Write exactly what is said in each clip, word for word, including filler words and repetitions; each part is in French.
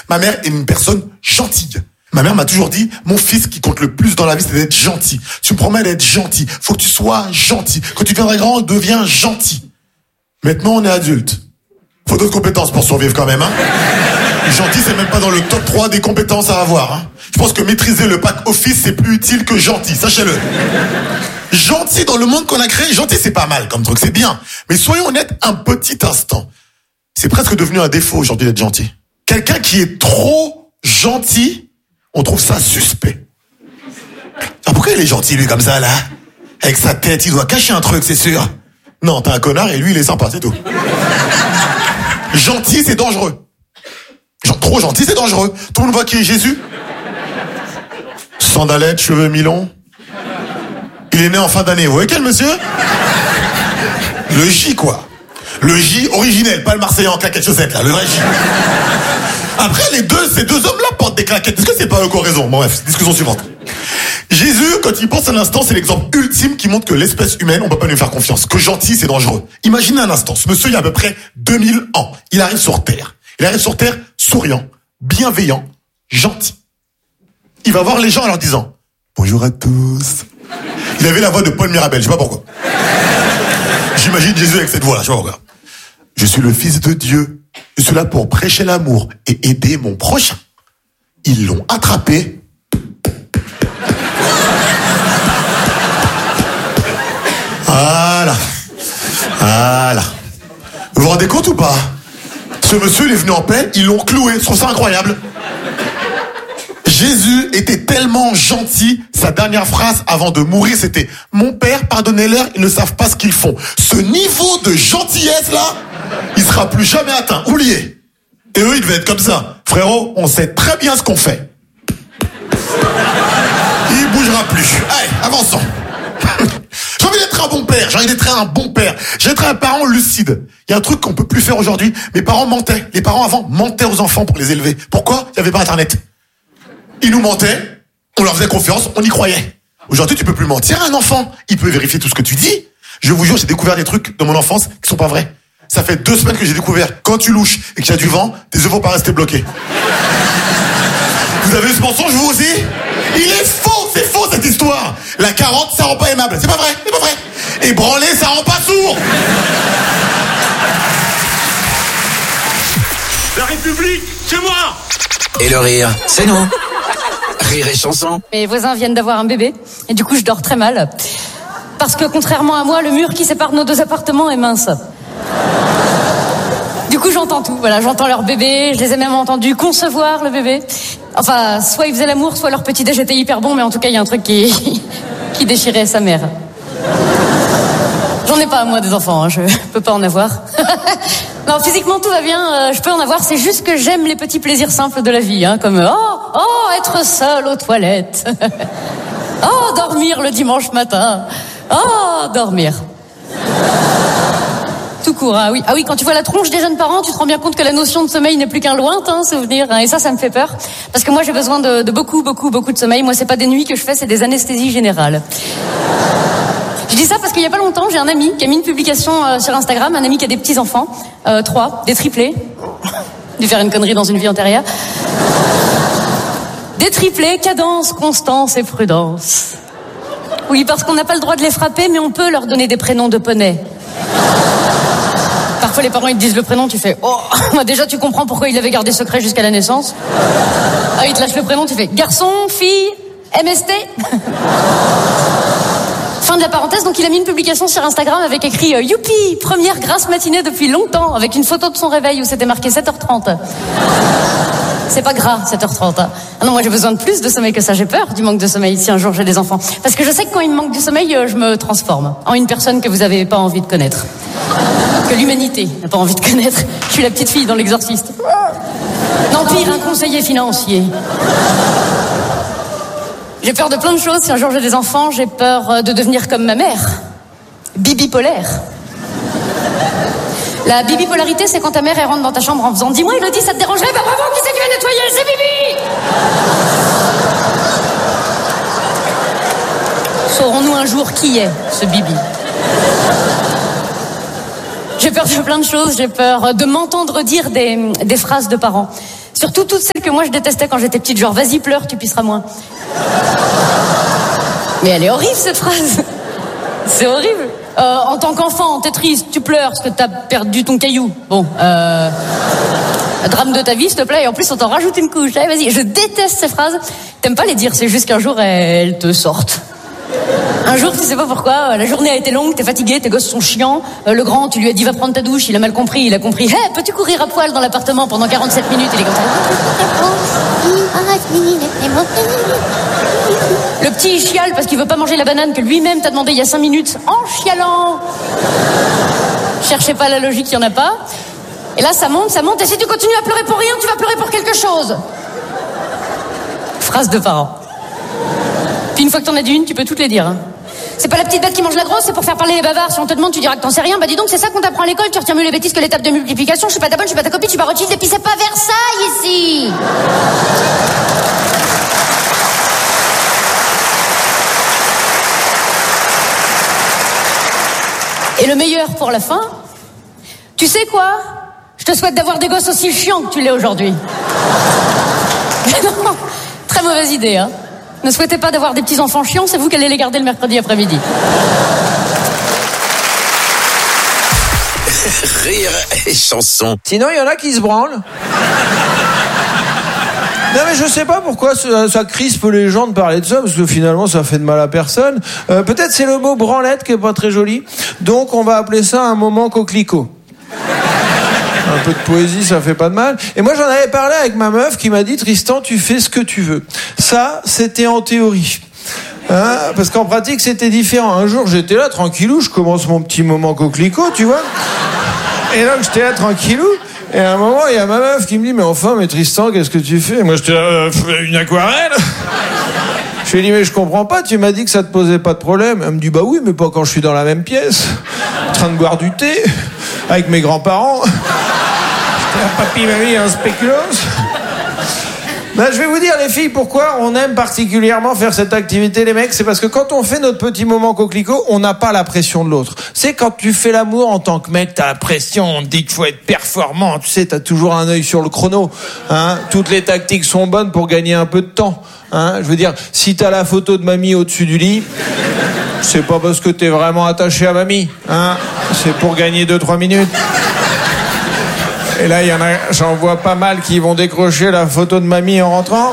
Ma mère est une personne gentille. Ma mère m'a toujours dit, mon fils, ce qui compte le plus dans la vie, c'est d'être gentil. Tu me promets d'être gentil. Faut que tu sois gentil. Quand tu deviendras grand, deviens gentil. Maintenant, on est adulte. Faut d'autres compétences pour survivre quand même, hein. Gentil, c'est même pas dans le top trois des compétences à avoir, hein. Je pense que maîtriser le pack Office, c'est plus utile que gentil, sachez-le. Gentil dans le monde qu'on a créé, gentil, c'est pas mal comme truc, c'est bien. Mais soyons honnêtes un petit instant. C'est presque devenu un défaut aujourd'hui d'être gentil. Quelqu'un qui est trop gentil, on trouve ça suspect. Ah, pourquoi il est gentil, lui, comme ça, là? Avec sa tête, il doit cacher un truc, c'est sûr. Non, t'es un connard et lui, il est sympa, c'est tout. Gentil, c'est dangereux. Genre, trop gentil, c'est dangereux. Tout le monde voit qui est Jésus. Sandalettes, cheveux mi-longs. Il est né en fin d'année. Vous voyez quel monsieur? Le J, quoi. Le J originel, pas le Marseillais en claquettes chaussettes, là, le vrai J. Après, les deux, ces deux hommes-là portent des claquettes. Est-ce que c'est pas eux qui ont raison? Bon, bref, discussion suivante. Jésus, quand il pense un instant, c'est l'exemple ultime qui montre que l'espèce humaine, on peut pas lui faire confiance. Que gentil, c'est dangereux. Imaginez un instant, ce monsieur, il y a à peu près deux mille ans. Il arrive sur Terre. Il arrive sur Terre souriant, bienveillant, gentil. Il va voir les gens en leur disant « Bonjour à tous ». Il avait la voix de Paul Mirabel, je sais pas pourquoi. J'imagine Jésus avec cette voix-là, je sais pas pourquoi. « Je suis le Fils de Dieu. Je suis là pour prêcher l'amour et aider mon prochain. » Ils l'ont attrapé. Voilà. Voilà. Vous vous rendez compte ou pas? Ce monsieur, il est venu en paix, ils l'ont cloué. Je trouve ça incroyable. Jésus était tellement gentil, sa dernière phrase avant de mourir, c'était « Mon Père, pardonnez-leur, ils ne savent pas ce qu'ils font. » Ce niveau de gentillesse, là, il sera plus jamais atteint. Oubliez. Et eux, ils devaient être comme ça. Frérot, on sait très bien ce qu'on fait. Il bougera plus. Allez, avançons. J'ai envie d'être un bon père, j'ai envie d'être un bon père. J'ai envie d'être un parent lucide. Il y a un truc qu'on peut plus faire aujourd'hui. Mes parents mentaient. Les parents avant mentaient aux enfants pour les élever. Pourquoi? Il n'y avait pas Internet. Ils nous mentaient, on leur faisait confiance, on y croyait. Aujourd'hui, tu peux plus mentir à un enfant. Il peut vérifier tout ce que tu dis. Je vous jure, j'ai découvert des trucs dans mon enfance qui sont pas vrais. Ça fait deux semaines que j'ai découvert. Quand tu louches et qu'il y a du vent, tes œufs vont pas rester bloqués. Vous avez vu ce mensonge, vous aussi? Il est faux, c'est faux cette histoire. La carotte, ça rend pas aimable. C'est pas vrai, c'est pas vrai. Et branler, ça rend pas sourd. La République, c'est moi. Et le rire, c'est nous. Rire et chanson. Mes voisins viennent d'avoir un bébé, et du coup je dors très mal. Parce que contrairement à moi, le mur qui sépare nos deux appartements est mince. Du coup j'entends tout, voilà, j'entends leur bébé, je les ai même entendus concevoir le bébé. Enfin, soit ils faisaient l'amour, soit leur petit déj était hyper bon, mais en tout cas il y a un truc qui, qui déchirait sa mère. J'en ai pas, moi, des enfants, hein, je peux pas en avoir. Non, physiquement, tout va bien, euh, je peux en avoir, c'est juste que j'aime les petits plaisirs simples de la vie, hein, comme, oh, oh, être seul aux toilettes. Oh, dormir le dimanche matin. Oh, dormir. Tout court, ah oui. Ah oui, quand tu vois la tronche des jeunes parents, tu te rends bien compte que la notion de sommeil n'est plus qu'un lointain souvenir, hein, et ça, ça me fait peur. Parce que moi, j'ai besoin de, de beaucoup, beaucoup, beaucoup de sommeil. Moi, c'est pas des nuits que je fais, c'est des anesthésies générales. Je dis ça parce qu'il y a pas longtemps, j'ai un ami qui a mis une publication euh, sur Instagram, un ami qui a des petits-enfants, euh, trois, des triplés. Dû faire une connerie dans une vie antérieure. Des triplés, cadence, constance et prudence. Oui, parce qu'on n'a pas le droit de les frapper, mais on peut leur donner des prénoms de poney. Parfois les parents ils te disent le prénom, tu fais oh, déjà tu comprends pourquoi il l'avait gardé secret jusqu'à la naissance. Ah, il te lâche le prénom, tu fais garçon, fille, M S T. Fin de la parenthèse, donc il a mis une publication sur Instagram avec écrit euh, youpi, première grasse matinée depuis longtemps, avec une photo de son réveil où c'était marqué sept heures trente. C'est pas gras, sept heures trente. Hein. Ah non, moi j'ai besoin de plus de sommeil que ça, j'ai peur du manque de sommeil si un jour j'ai des enfants. Parce que je sais que quand il me manque du sommeil, euh, je me transforme en une personne que vous avez pas envie de connaître. Que l'humanité n'a pas envie de connaître. Je suis la petite fille dans l'Exorciste. Non, pire, un conseiller financier. J'ai peur de plein de choses. Si un jour j'ai des enfants, j'ai peur de devenir comme ma mère. Bibipolaire. La bibipolarité, c'est quand ta mère elle rentre dans ta chambre en faisant « Dis-moi, Elodie, ça te dérangerait? Bah bravo, qui c'est qui va nettoyer? C'est Bibi !» Saurons-nous un jour qui est ce Bibi? J'ai peur de plein de choses. J'ai peur de m'entendre dire des, des phrases de parents. Surtout toutes celles que moi je détestais quand j'étais petite, genre vas-y pleure, tu pisseras moins. Mais elle est horrible cette phrase. C'est horrible. Euh, en tant qu'enfant, t'es triste, tu pleures parce que t'as perdu ton caillou. Bon, euh... drame de ta vie, s'il te plaît, et en plus on t'en rajoute une couche. Allez, vas-y, je déteste ces phrases. T'aimes pas les dire, c'est juste qu'un jour elles te sortent. Un jour, tu sais pas pourquoi, la journée a été longue, t'es fatigué, tes gosses sont chiants. Euh, le grand, tu lui as dit va prendre ta douche, il a mal compris, il a compris. Hé, hey, peux-tu courir à poil dans l'appartement pendant quarante-sept minutes? Il est comme ça. Le petit, il chiale parce qu'il veut pas manger la banane que lui-même t'a demandé il y a cinq minutes, en chialant. Cherchez pas la logique, il y en a pas. Et là, ça monte, ça monte, et si tu continues à pleurer pour rien, tu vas pleurer pour quelque chose. Phrase de parents. Puis une fois que t'en as dit une, tu peux toutes les dire. Hein. C'est pas la petite bête qui mange la grosse, c'est pour faire parler les bavards. Si on te demande, tu diras que t'en sais rien. Bah dis donc, c'est ça qu'on t'apprend à l'école. Tu retiens mieux les bêtises que les tables de multiplication. Je suis pas ta bonne, je suis pas ta copine, je suis pas Rothschild, et puis c'est pas Versailles ici. Et le meilleur pour la fin, tu sais quoi? Je te souhaite d'avoir des gosses aussi chiants que tu l'es aujourd'hui. Non, très mauvaise idée, hein. Ne souhaitez pas d'avoir des petits-enfants chiants, c'est vous qui allez les garder le mercredi après-midi. Rire et chanson. Sinon, il y en a qui se branlent. Non mais je sais pas pourquoi ça, ça crispe les gens de parler de ça, parce que finalement ça fait de mal à personne. Euh, peut-être c'est le mot branlette qui est pas très joli, donc on va appeler ça un moment coquelicot. Un peu de poésie, ça fait pas de mal. Et moi, j'en avais parlé avec ma meuf qui m'a dit « Tristan, tu fais ce que tu veux. » Ça, c'était en théorie. Hein, parce qu'en pratique, c'était différent. Un jour, j'étais là, tranquillou, je commence mon petit moment coquelicot, tu vois. Et donc, j'étais là, tranquillou. Et à un moment, il y a ma meuf qui me dit « Mais enfin, mais Tristan, qu'est-ce que tu fais ?» Et moi, j'étais là, euh, une aquarelle. Je lui ai dit « Mais je comprends pas, tu m'as dit que ça te posait pas de problème. » Elle me dit « Bah oui, mais pas quand je suis dans la même pièce, en train de boire du thé, avec mes grands-parents. » Papy, mamie, un spéculoos. Ben, je vais vous dire, les filles, pourquoi on aime particulièrement faire cette activité, les mecs. C'est parce que quand on fait notre petit moment coquelicot, on n'a pas la pression de l'autre. C'est quand tu fais l'amour en tant que mec, t'as la pression, on te dit qu'il faut être performant. Tu sais, t'as toujours un œil sur le chrono. Hein. Toutes les tactiques sont bonnes pour gagner un peu de temps. Hein. Je veux dire, si t'as la photo de mamie au-dessus du lit, c'est pas parce que t'es vraiment attaché à mamie. Hein. C'est pour gagner deux trois minutes. Et là, il y en a, j'en vois pas mal qui vont décrocher la photo de mamie en rentrant.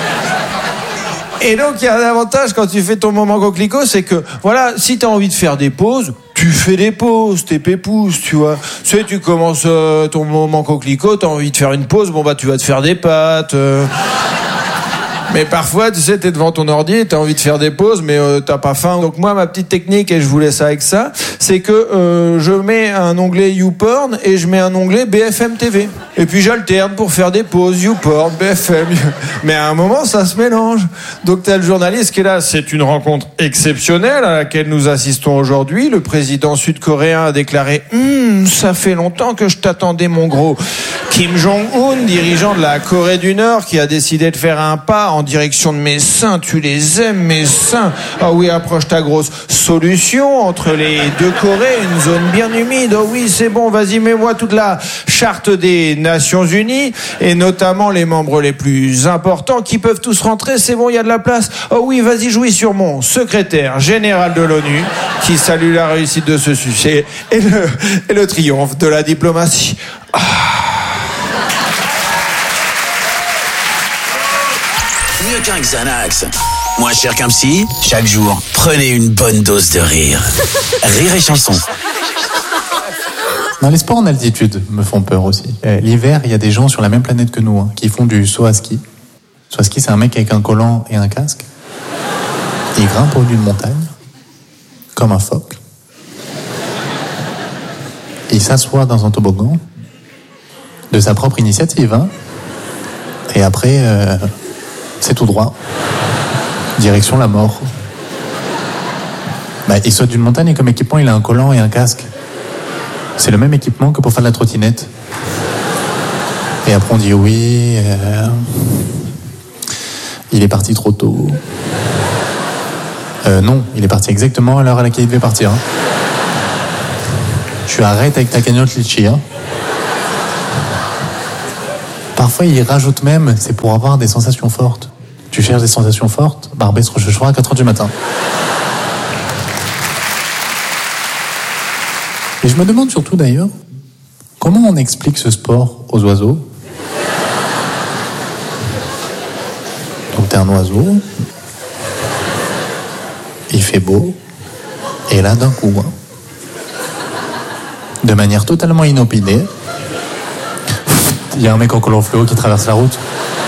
Et donc, il y a un avantage quand tu fais ton moment coquelicot, c'est que, voilà, si t'as envie de faire des pauses, tu fais des pauses, t'es pépouze, tu vois. Tu sais, tu commences euh, ton moment coquelicot, t'as envie de faire une pause, bon bah tu vas te faire des pâtes. Euh... Mais parfois, tu sais, t'es devant ton ordi, t'as envie de faire des pauses, mais euh, t'as pas faim. Donc moi, ma petite technique, et je vous laisse avec ça, c'est que euh, je mets un onglet YouPorn et je mets un onglet B F M T V. Et puis j'alterne pour faire des pauses, YouPorn, B F M. Mais à un moment, ça se mélange. Donc t'as le journaliste qui est là. C'est une rencontre exceptionnelle à laquelle nous assistons aujourd'hui. Le président sud-coréen a déclaré hm, « ça fait longtemps que je t'attendais, mon gros ». Kim Jong-un, dirigeant de la Corée du Nord, qui a décidé de faire un pas en direction de mes seins. Tu les aimes, mes seins? Ah oui, approche ta grosse. Solution entre les deux Corées, une zone bien humide. Oh oui, c'est bon, vas-y, mets-moi toute la charte des Nations Unies, et notamment les membres les plus importants qui peuvent tous rentrer. C'est bon, il y a de la place. Oh oui, vas-y, jouis sur mon secrétaire général de l'ONU, qui salue la réussite de ce sujet et le, et le triomphe de la diplomatie. Ah. Mieux qu'un Xanax. Moins cher qu'un psy, chaque jour, prenez une bonne dose de rire. Rire et chanson. Non, les sports en altitude me font peur aussi. Euh, l'hiver, il y a des gens sur la même planète que nous hein, qui font du saut à ski. Saut à ski, c'est un mec avec un collant et un casque. Il grimpe au haut d'une montagne, comme un phoque. Il s'assoit dans un toboggan, de sa propre initiative. Hein. Et après... Euh, c'est tout droit. Direction la mort. Bah, il saute d'une montagne et comme équipement, il a un collant et un casque. C'est le même équipement que pour faire de la trottinette. Et après, on dit oui. Euh... Il est parti trop tôt. Euh, non, il est parti exactement à l'heure à laquelle il devait partir. Hein. Je suis arrête avec ta cagnotte litchi. Hein. Parfois, ils rajoutent même, c'est pour avoir des sensations fortes. Tu cherches des sensations fortes, Barbès Rochechouart à quatre heures du matin. Et je me demande surtout d'ailleurs, comment on explique ce sport aux oiseaux? Donc t'es un oiseau, il fait beau, et là d'un coup, hein, de manière totalement inopinée, il y a un mec en collant fluo qui traverse la route.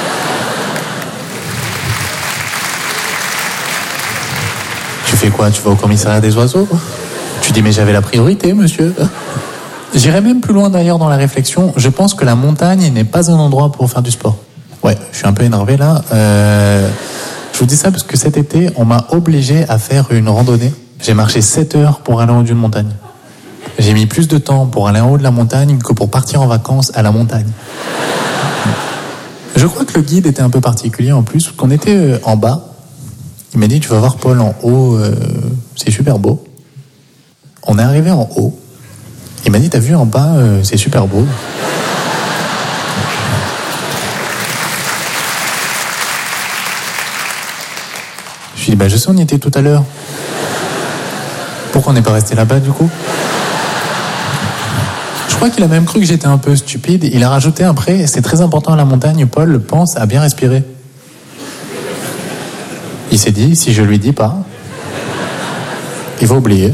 Tu fais quoi? Tu vas au commissariat des oiseaux? Tu dis mais j'avais la priorité, monsieur. J'irais même plus loin d'ailleurs dans la réflexion. Je pense que la montagne n'est pas un endroit pour faire du sport. Ouais, je suis un peu énervé là. Euh, je vous dis ça parce que cet été, on m'a obligé à faire une randonnée. J'ai marché sept heures pour aller en haut d'une montagne. J'ai mis plus de temps pour aller en haut de la montagne que pour partir en vacances à la montagne. Je crois que le guide était un peu particulier en plus, qu'on était en bas. Il m'a dit, tu vas voir Paul en haut, euh, c'est super beau. On est arrivé en haut. Il m'a dit, t'as vu en bas, euh, c'est super beau. Je lui ai dit, bah je sais, on y était tout à l'heure. Pourquoi on n'est pas resté là-bas du coup? Je crois qu'il a même cru que j'étais un peu stupide. Il a rajouté après, c'est très important à la montagne, Paul pense à bien respirer. Il s'est dit, si je lui dis pas, il va oublier.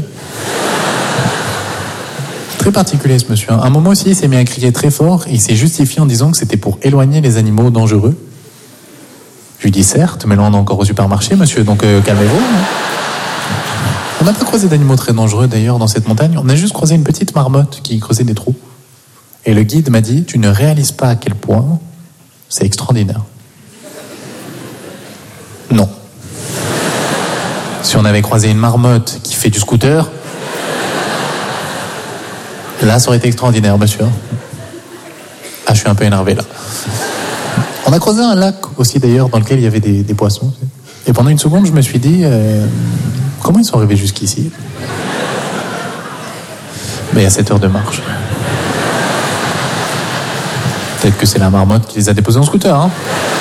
Très particulier ce monsieur. À un moment aussi, il s'est mis à crier très fort et il s'est justifié en disant que c'était pour éloigner les animaux dangereux. Je lui dis certes, mais là on est encore au supermarché, monsieur, donc euh, calmez-vous. Hein. On n'a pas croisé d'animaux très dangereux d'ailleurs dans cette montagne. On a juste croisé une petite marmotte qui creusait des trous. Et le guide m'a dit, tu ne réalises pas à quel point c'est extraordinaire. Non. Si on avait croisé une marmotte qui fait du scooter, là, ça aurait été extraordinaire, monsieur. Ah, je suis un peu énervé, là. On a croisé un lac aussi, d'ailleurs, dans lequel il y avait des, des poissons. Et pendant une seconde, je me suis dit, euh, comment ils sont arrivés jusqu'ici? Mais il y a sept heures de marche. Peut-être que c'est la marmotte qui les a déposés en scooter, hein.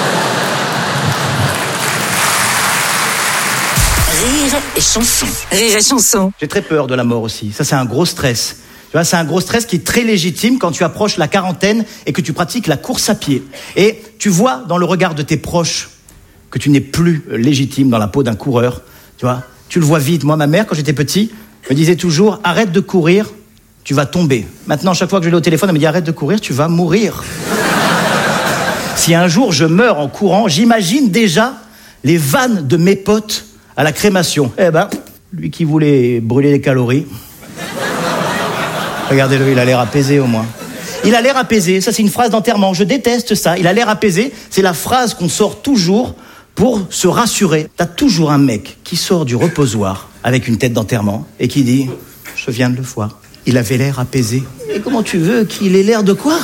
Rire et chanson. Rire et chanson. J'ai très peur de la mort aussi. Ça, c'est un gros stress. Tu vois, c'est un gros stress qui est très légitime quand tu approches la quarantaine et que tu pratiques la course à pied. Et tu vois dans le regard de tes proches que tu n'es plus légitime dans la peau d'un coureur. Tu vois, tu le vois vite. Moi, ma mère, quand j'étais petit, me disait toujours « Arrête de courir, tu vas tomber ». Maintenant, chaque fois que je l'ai au téléphone, elle me dit « Arrête de courir, tu vas mourir ». Si un jour je meurs en courant, j'imagine déjà les vannes de mes potes à la crémation. Eh ben, lui qui voulait brûler les calories... Regardez-le, il a l'air apaisé au moins. Il a l'air apaisé, ça c'est une phrase d'enterrement, je déteste ça. Il a l'air apaisé, c'est la phrase qu'on sort toujours pour se rassurer. T'as toujours un mec qui sort du reposoir avec une tête d'enterrement et qui dit « Je viens de le voir, il avait l'air apaisé ». Et comment tu veux qu'il ait l'air de quoi?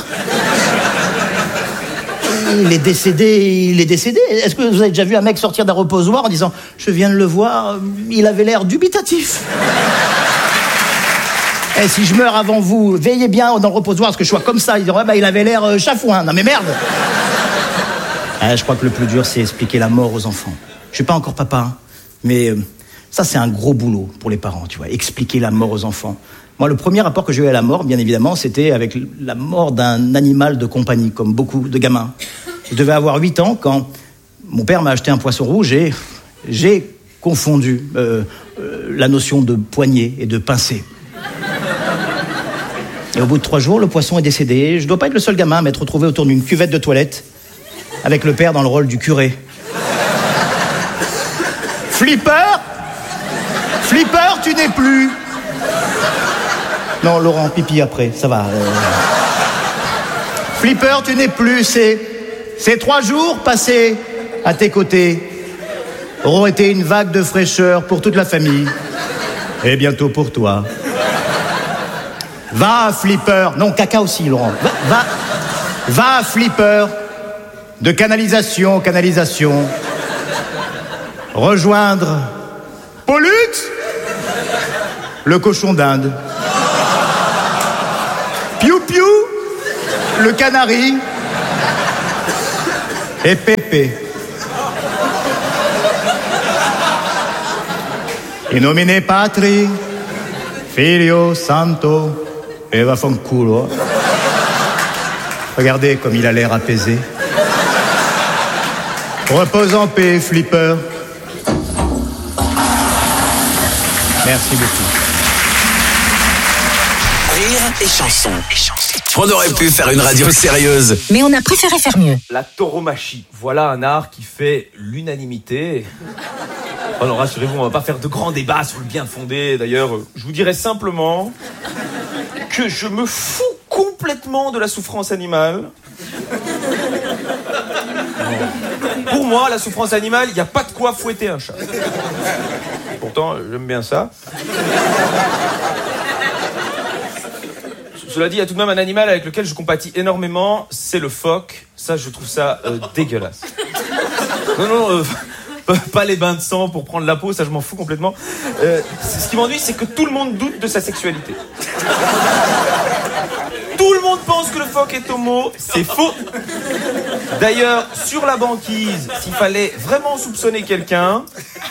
Il est décédé, il est décédé. Est-ce que vous avez déjà vu un mec sortir d'un reposoir en disant « Je viens de le voir, il avait l'air dubitatif ». Eh, si je meurs avant vous, veillez bien dans le reposoir, parce que je sois comme ça. Ils diront, ouais, bah, il avait l'air euh, chafouin. Non mais merde. eh, Je crois que le plus dur, c'est expliquer la mort aux enfants. Je suis pas encore papa, hein, mais euh, ça, c'est un gros boulot pour les parents, tu vois. Expliquer la mort aux enfants. Moi, le premier rapport que j'ai eu à la mort, bien évidemment, c'était avec la mort d'un animal de compagnie, comme beaucoup de gamins. Je devais avoir huit ans quand mon père m'a acheté un poisson rouge et j'ai confondu euh, euh, la notion de poignée et de pincée. Et au bout de trois jours, le poisson est décédé. Je dois pas être le seul gamin à m'être retrouvé autour d'une cuvette de toilette avec le père dans le rôle du curé. Flipper Flipper, tu n'es plus. Non, Laurent, pipi après, ça va. Euh... Flipper, tu n'es plus. Ces, ces trois jours passés à tes côtés auront été une vague de fraîcheur pour toute la famille. Et bientôt pour toi. Va, Flipper. Non, caca aussi, Laurent. Va, va, va, Flipper. De canalisation en canalisation. Rejoindre Pollux, le cochon d'Inde. Piou Piou, le canari. et Pépé. In nomine Patri, Filio, Santo, et va fanculo. Regardez comme il a l'air apaisé. Repose en paix, Flipper. Merci beaucoup. Rire et chanson. On aurait pu faire une radio sérieuse. Mais on a préféré faire mieux. La tauromachie. Voilà un art qui fait l'unanimité. Oh non, rassurez-vous, on va pas faire de grands débats sur le bien fondé. D'ailleurs, je vous dirais simplement que je me fous complètement de la souffrance animale. Pour moi, la souffrance animale, il n'y a pas de quoi fouetter un chat. Pourtant, j'aime bien ça. Cela dit, il y a tout de même un animal avec lequel je compatis énormément, c'est le phoque. Ça, je trouve ça euh, dégueulasse. Non, non, euh, pas les bains de sang pour prendre la peau, ça je m'en fous complètement. Euh, ce qui m'ennuie, c'est que tout le monde doute de sa sexualité. Tout le monde pense que le phoque est homo, c'est faux. D'ailleurs, sur la banquise, s'il fallait vraiment soupçonner quelqu'un...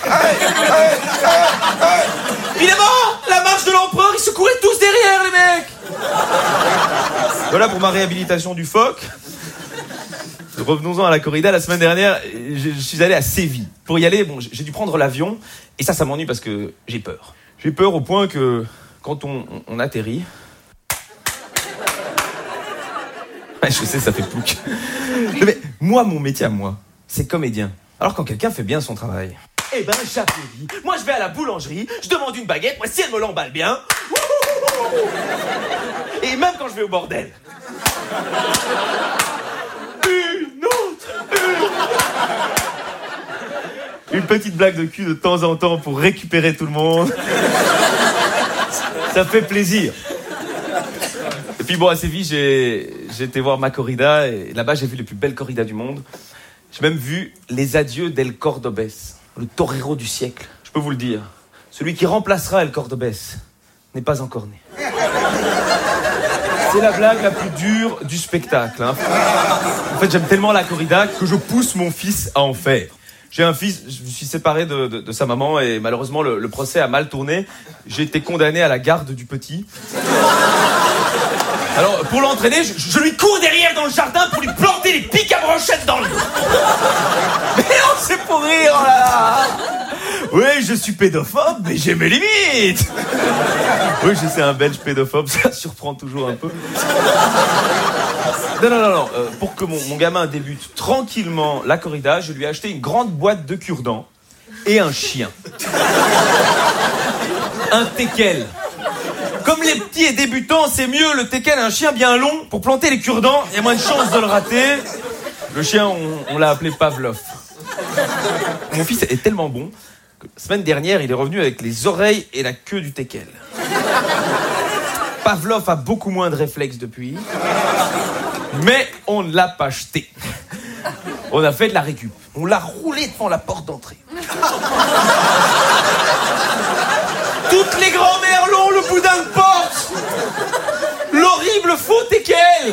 Évidemment, la marche de l'empereur, ils se couraient tous derrière, les mecs. Voilà pour ma réhabilitation du phoque. Revenons-en à la corrida. La semaine dernière, je, je suis allé à Séville. Pour y aller, bon, j'ai dû prendre l'avion. Et ça, ça m'ennuie parce que j'ai peur. J'ai peur au point que quand on, on, on atterrit... Ouais, je sais, ça fait plouc. Mais moi, mon métier à moi, c'est comédien. Alors quand quelqu'un fait bien son travail, eh ben j'applaudis. Moi, je vais à la boulangerie, je demande une baguette. Moi, si elle me l'emballe bien... Et même quand je vais au bordel... Une autre, une... une petite blague de cul de temps en temps pour récupérer tout le monde. Ça fait plaisir. Et puis bon, à Séville, j'ai, j'ai été voir ma corrida et là-bas, j'ai vu les plus belles corridas du monde. J'ai même vu les adieux d'El Cordobés, le torero du siècle. Je peux vous le dire, celui qui remplacera El Cordobés n'est pas encore né. C'est la blague la plus dure du spectacle. Hein. En fait, j'aime tellement la corrida que je pousse mon fils à en faire. J'ai un fils, je me suis séparé de, de, de sa maman et malheureusement, le, le procès a mal tourné. J'ai été condamné à la garde du petit. Alors, pour l'entraîner, je, je lui cours derrière dans le jardin pour lui planter les pics à brochettes dans le dos. Mais non, c'est pour rire, oh là là. Oui, je suis pédophobe, mais j'ai mes limites. Oui, je sais, un Belge pédophobe, ça surprend toujours un peu. Non, non, non, non. Euh, pour que mon, mon gamin débute tranquillement la corrida, je lui ai acheté une grande boîte de cure-dents et un chien. Un teckel. Comme les petits et débutants, c'est mieux le teckel, un chien bien long pour planter les cure-dents. Il y a moins de chances de le rater. Le chien, on, on l'a appelé Pavlov. Mon fils est tellement bon que la semaine dernière, il est revenu avec les oreilles et la queue du teckel. Pavlov a beaucoup moins de réflexes depuis. Mais on ne l'a pas jeté. On a fait de la récup. On l'a roulé devant la porte d'entrée. Toutes les grands-mères l'ont, le boudin de porte. L'horrible faux teckel.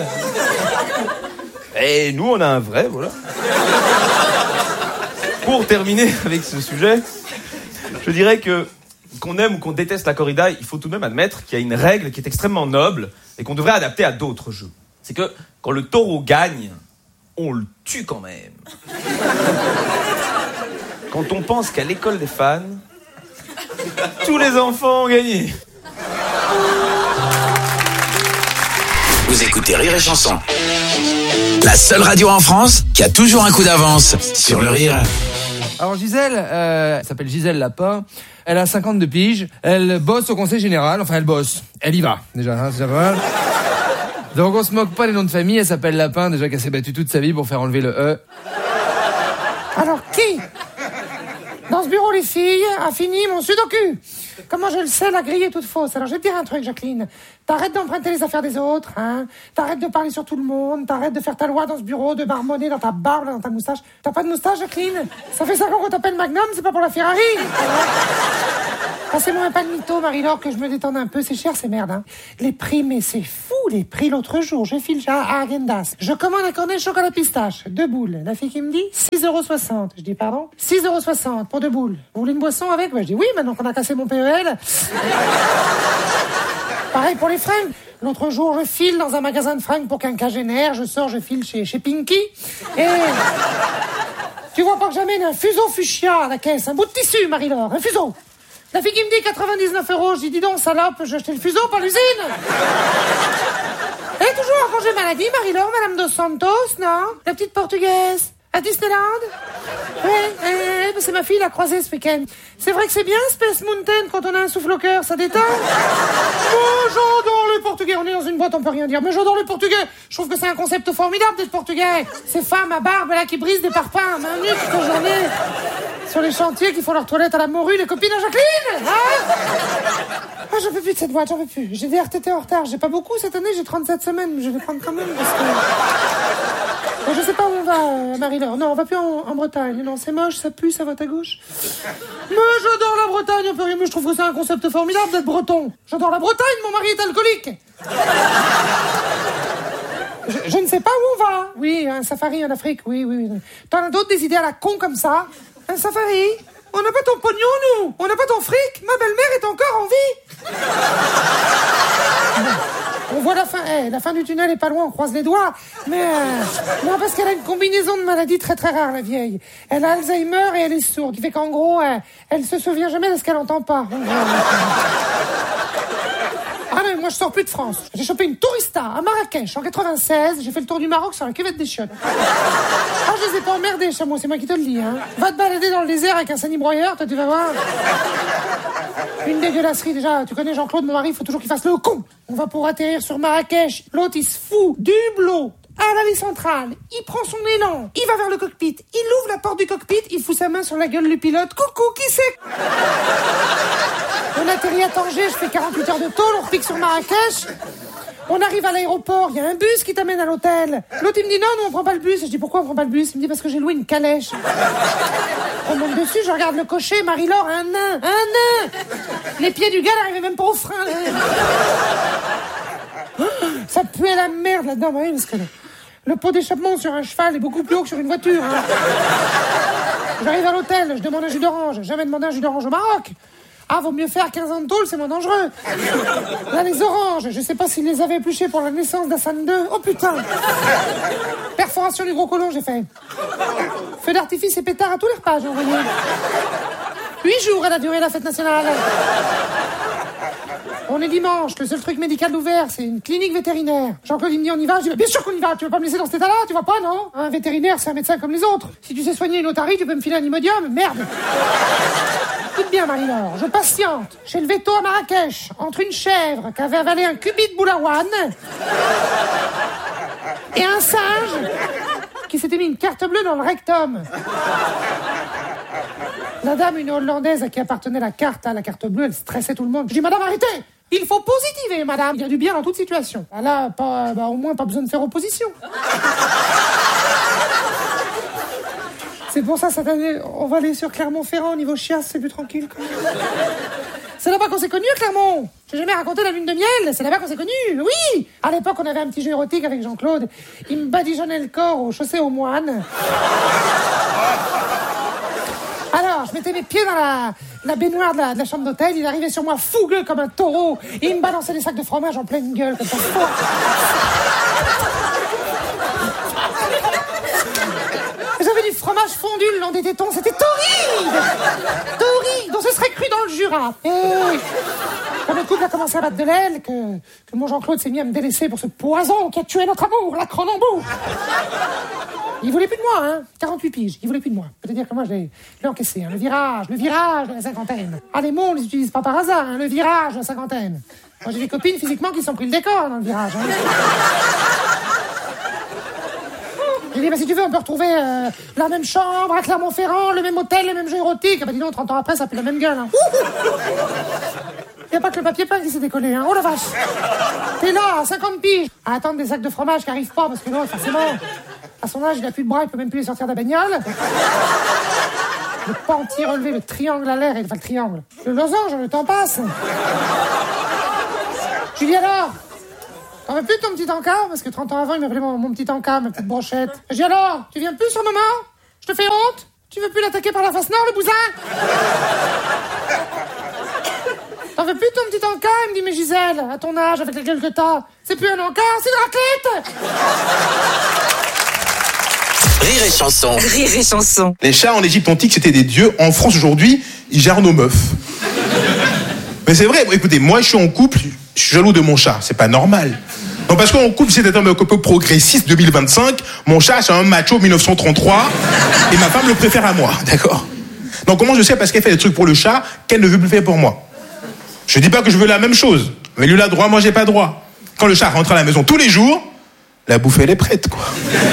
Et nous, on a un vrai, voilà. Pour terminer avec ce sujet, je dirais que qu'on aime ou qu'on déteste la corrida, il faut tout de même admettre qu'il y a une règle qui est extrêmement noble et qu'on devrait adapter à d'autres jeux. C'est que quand le taureau gagne, on le tue quand même. Quand on pense qu'à l'école des fans, tous les enfants ont gagné. Vous écoutez Rire et Chanson. La seule radio en France qui a toujours un coup d'avance sur le rire. Alors Gisèle, euh, elle s'appelle Gisèle Lapin, elle a cinquante-deux piges, elle bosse au conseil général, enfin elle bosse, elle y va déjà, hein, c'est déjà pas mal. Donc on se moque pas des noms de famille, elle s'appelle Lapin, déjà qu'elle s'est battue toute sa vie pour faire enlever le E. Alors qui dans ce bureau, les filles, a fini mon sudoku? Comment je le sais, la grille est toute fausse. Alors je vais te dire un truc, Jacqueline. T'arrêtes d'emprunter les affaires des autres, hein. T'arrêtes de parler sur tout le monde. T'arrêtes de faire ta loi dans ce bureau, de marmonner dans ta barbe, dans ta moustache. T'as pas de moustache, Jacqueline? Ça fait cinq ans qu'on t'appelle Magnum, c'est pas pour la Ferrari. Passez-moi un pas de mytho, Marie-Laure, que je me détende un peu. C'est cher, c'est merde, hein. Les prix, mais c'est fou, les prix. L'autre jour, je file à Agendas. Je commande un cornet de chocolat pistache. Deux boules. La fille qui me dit six euros soixante. Je dis, pardon? six euros soixante pour deux boules. Vous voulez une boisson avec? Bah, je dis, oui, maintenant qu'on a cassé mon P E L. Pareil pour les fringues. L'autre jour, je file dans un magasin de fringues pour quinquagénaire. Je sors, je file chez, chez Pinky. Et... tu vois pas que j'amène un fuseau fuchsia à la caisse. Un bout de tissu, Marie-Laure. Un fuseau. La fille qui me dit quatre-vingt-dix-neuf euros, je dis, dis donc, salope, j'ai acheté le fuseau par l'usine. Elle est toujours en congé maladie, Marie-Laure, Madame Dos Santos, non? La petite portugaise. À Disneyland? Oui, eh, eh, c'est ma fille, l'a croisée ce week-end. C'est vrai que c'est bien, Space Mountain, quand on a un souffle au cœur, ça détend. Oh, j'adore le portugais. On est dans une boîte, on peut rien dire. Mais j'adore le portugais. Je trouve que c'est un concept formidable d'être portugais. Ces femmes à barbe, là, qui brisent des parpaings, main nue toute la journée. Sur les chantiers, qui font leur toilette à la morue, les copines à Jacqueline, hein? Ah, j'en peux plus de cette boîte, j'en peux plus. J'ai des R T T en retard. J'ai pas beaucoup cette année, j'ai trente-sept semaines, mais je vais prendre quand même parce que... je sais pas où on va, Marie-Laure. Non, on va plus en, en Bretagne. Non, c'est moche, ça pue, ça vote à gauche. Mais j'adore la Bretagne, un peu rien. Mais je trouve que c'est un concept formidable d'être breton. J'adore la Bretagne, mon mari est alcoolique. Je, je ne sais pas où on va. Oui, un safari en Afrique, oui, oui. oui. T'en as d'autres, des idées à la con comme ça? Un safari? On n'a pas ton pognon, nous. On n'a pas ton fric. Ma belle-mère est encore en vie. On voit la fin, eh, la fin du tunnel est pas loin, on croise les doigts. Mais euh, non, parce qu'elle a une combinaison de maladies très très rare, la vieille. Elle a Alzheimer et elle est sourde, qui fait qu'en gros, euh, elle se souvient jamais de ce qu'elle entend pas. Ah mais moi je sors plus de France. J'ai chopé une tourista à Marrakech en quatre-vingt-seize. J'ai fait le tour du Maroc sur la cuvette des chiottes. Ah, je les ai pas emmerdés, chameau, c'est moi qui te le dis, hein. Va te balader dans le désert avec un sanibroyeur, toi tu vas voir. Une dégueulasserie déjà. Tu connais Jean-Claude, mon mari, il faut toujours qu'il fasse le con. On va pour atterrir sur Marrakech. L'autre il se fout du hublot à l'allée centrale. Il prend son élan. Il va vers le cockpit. Il ouvre la porte du cockpit. Il fout sa main sur la gueule du pilote. Coucou, qui c'est? On atterrit à Tanger. Je fais quarante-huit heures de tôle. On repique sur Marrakech. On arrive à l'aéroport. Il y a un bus qui t'amène à l'hôtel. L'autre, il me dit non, non, on prend pas le bus. Je dis pourquoi on prend pas le bus? Il me dit parce que j'ai loué une calèche. On monte dessus. Je regarde le cocher. Marie-Laure, un nain. Un nain. Les pieds du gars n'arrivaient même pas au frein. Ça puait la merde là-dedans. Oui, parce que... le pot d'échappement sur un cheval est beaucoup plus haut que sur une voiture. Hein. J'arrive à l'hôtel, je demande un jus d'orange. Jamais demandé un jus d'orange au Maroc. Ah, vaut mieux faire quinze ans de tôle, c'est moins dangereux. Là, les oranges, je sais pas s'ils les avaient épluchées pour la naissance d'Hassan deux. Oh putain. Perforation du gros côlon, j'ai fait. Feu d'artifice et pétard à tous les repas, j'ai envoyé. Huit jours, elle a duré la fête nationale. On est dimanche, le seul truc médical ouvert, c'est une clinique vétérinaire. Jean-Claude il me dit on y va, je dis bien sûr qu'on y va, tu veux pas me laisser dans cet état-là, tu vois pas, non? Un vétérinaire, c'est un médecin comme les autres. Si tu sais soigner une otarie, tu peux me filer un Imodium, merde. Écoute bien, Marie-Laure, je patiente chez le veto à Marrakech, entre une chèvre qui avait avalé un cubi de boulaouane et un singe qui s'était mis une carte bleue dans le rectum. La dame, une Hollandaise à qui appartenait la carte, à la carte bleue, elle stressait tout le monde. Je dis, madame, arrêtez! Il faut positiver, madame. Il y a du bien dans toute situation. Ah là, pas, bah, au moins, pas besoin de faire opposition. C'est pour ça, cette année, on va aller sur Clermont-Ferrand, au niveau chiasse, c'est plus tranquille, quand même. C'est là-bas qu'on s'est connus, Clermont. J'ai jamais raconté la lune de miel, c'est là-bas qu'on s'est connus, oui. À l'époque, on avait un petit jeu érotique avec Jean-Claude. Il me badigeonnait le corps aux chaussées aux moines. Alors, je mettais mes pieds dans la, la baignoire de la, de la chambre d'hôtel. Il arrivait sur moi fougueux comme un taureau. Et il me balançait des sacs de fromage en pleine gueule, comme ça. J'avais du fromage fondu le long des tétons. C'était torride. Torride. On se serait cru dans le Jura. Et quand le couple a commencé à battre de l'aile, que, que mon Jean-Claude s'est mis à me délaisser pour ce poison qui a tué notre amour, la Cronenbourg. Il voulait plus de moi, hein. quarante-huit piges. Il voulait plus de moi. C'est-à-dire que moi, je l'ai, je l'ai encaissé. Hein. Le virage, le virage de la cinquantaine. Ah, les mots, on les utilise pas par hasard, hein. Le virage de la cinquantaine. Moi, j'ai des copines physiquement qui sont pris le décor dans le virage. Hein. J'ai dit, bah, si tu veux, on peut retrouver euh, la même chambre à Clermont-Ferrand, le même hôtel, les mêmes jeux érotiques. Ah, bah, dis donc, trente ans après, ça pue la même gueule. Hein. Y a pas que le papier peint qui s'est décollé, hein. Oh la vache. T'es là, à cinquante piges, à attendre des sacs de fromage qui arrivent pas, parce que l'autre, forcément, à son âge, il a plus de bras, il peut même plus les sortir de la bagnole. Le penti relevé, le triangle à l'air, et enfin le triangle. Le losange, le temps passe. Julie, alors, t'en veux plus de ton petit encas? Parce que trente ans avant, il m'appelait mon, mon petit encas, ma petite brochette. Je dis alors, tu viens plus sur le moment? Je te fais honte? Tu veux plus l'attaquer par la face nord, le bousin? T'en veux plus de ton petit encas? Il me dit, mais Gisèle, à ton âge, avec la gueule que t'as, c'est plus un encas, c'est une raclette. Rire et chanson. Rire et chanson. Les chats en Égypte antique, c'était des dieux. En France, aujourd'hui, ils gèrent nos meufs. Mais c'est vrai, écoutez, moi, je suis en couple, je suis jaloux de mon chat. C'est pas normal. Non, parce qu'en couple, c'est un homme un peu progressiste, deux mille vingt-cinq. Mon chat, c'est un macho mille neuf cent trente-trois. Et ma femme le préfère à moi, d'accord? Donc, comment je sais? Parce qu'elle fait des trucs pour le chat qu'elle ne veut plus faire pour moi. Je dis pas que je veux la même chose. Mais lui, il a droit, moi, j'ai pas droit. Quand le chat rentre à la maison tous les jours, la bouffe, elle est prête, quoi.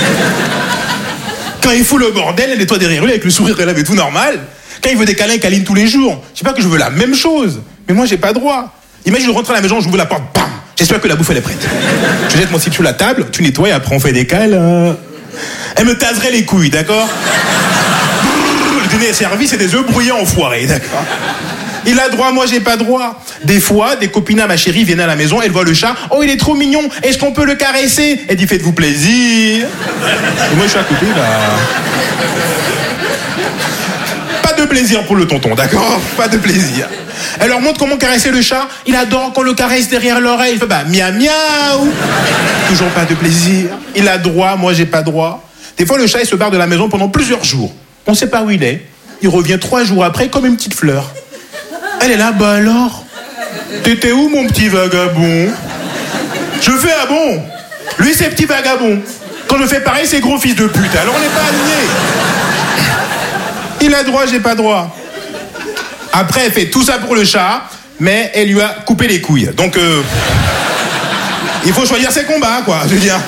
Quand il fout le bordel, elle nettoie derrière lui avec le sourire relève et tout normal. Quand il veut des câlins, il câline tous les jours. Je dis pas que je veux la même chose, mais moi j'ai pas droit. Imagine, je rentre à la maison, j'ouvre la porte, bam. J'espère que la bouffe elle est prête. Je jette mon slip sur la table, tu nettoies et après on fait des câlins. Elle me taserait les couilles, d'accord? Le dîner est servi, c'est des œufs brouillés enfoirés, d'accord? Il a droit, moi j'ai pas droit. Des fois, des copines à ma chérie viennent à la maison, elles voient le chat. Oh, il est trop mignon, est-ce qu'on peut le caresser? Elle dit, faites-vous plaisir. Et moi je suis à côté, là. Pas de plaisir pour le tonton, d'accord? Pas de plaisir. Elle leur montre comment caresser le chat. Il adore qu'on le caresse derrière l'oreille. Il fait, bah, miaou miaou. Toujours pas de plaisir. Il a droit, moi j'ai pas droit. Des fois, le chat il se barre de la maison pendant plusieurs jours. On sait pas où il est. Il revient trois jours après comme une petite fleur. Elle est là, bah alors? T'étais où, mon petit vagabond? Je fais, ah bon? Lui, c'est petit vagabond. Quand je fais pareil, c'est gros fils de pute. Alors on n'est pas alignés. Il a droit, j'ai pas droit. Après, elle fait tout ça pour le chat, mais elle lui a coupé les couilles. Donc, euh, il faut choisir ses combats, quoi, je veux dire.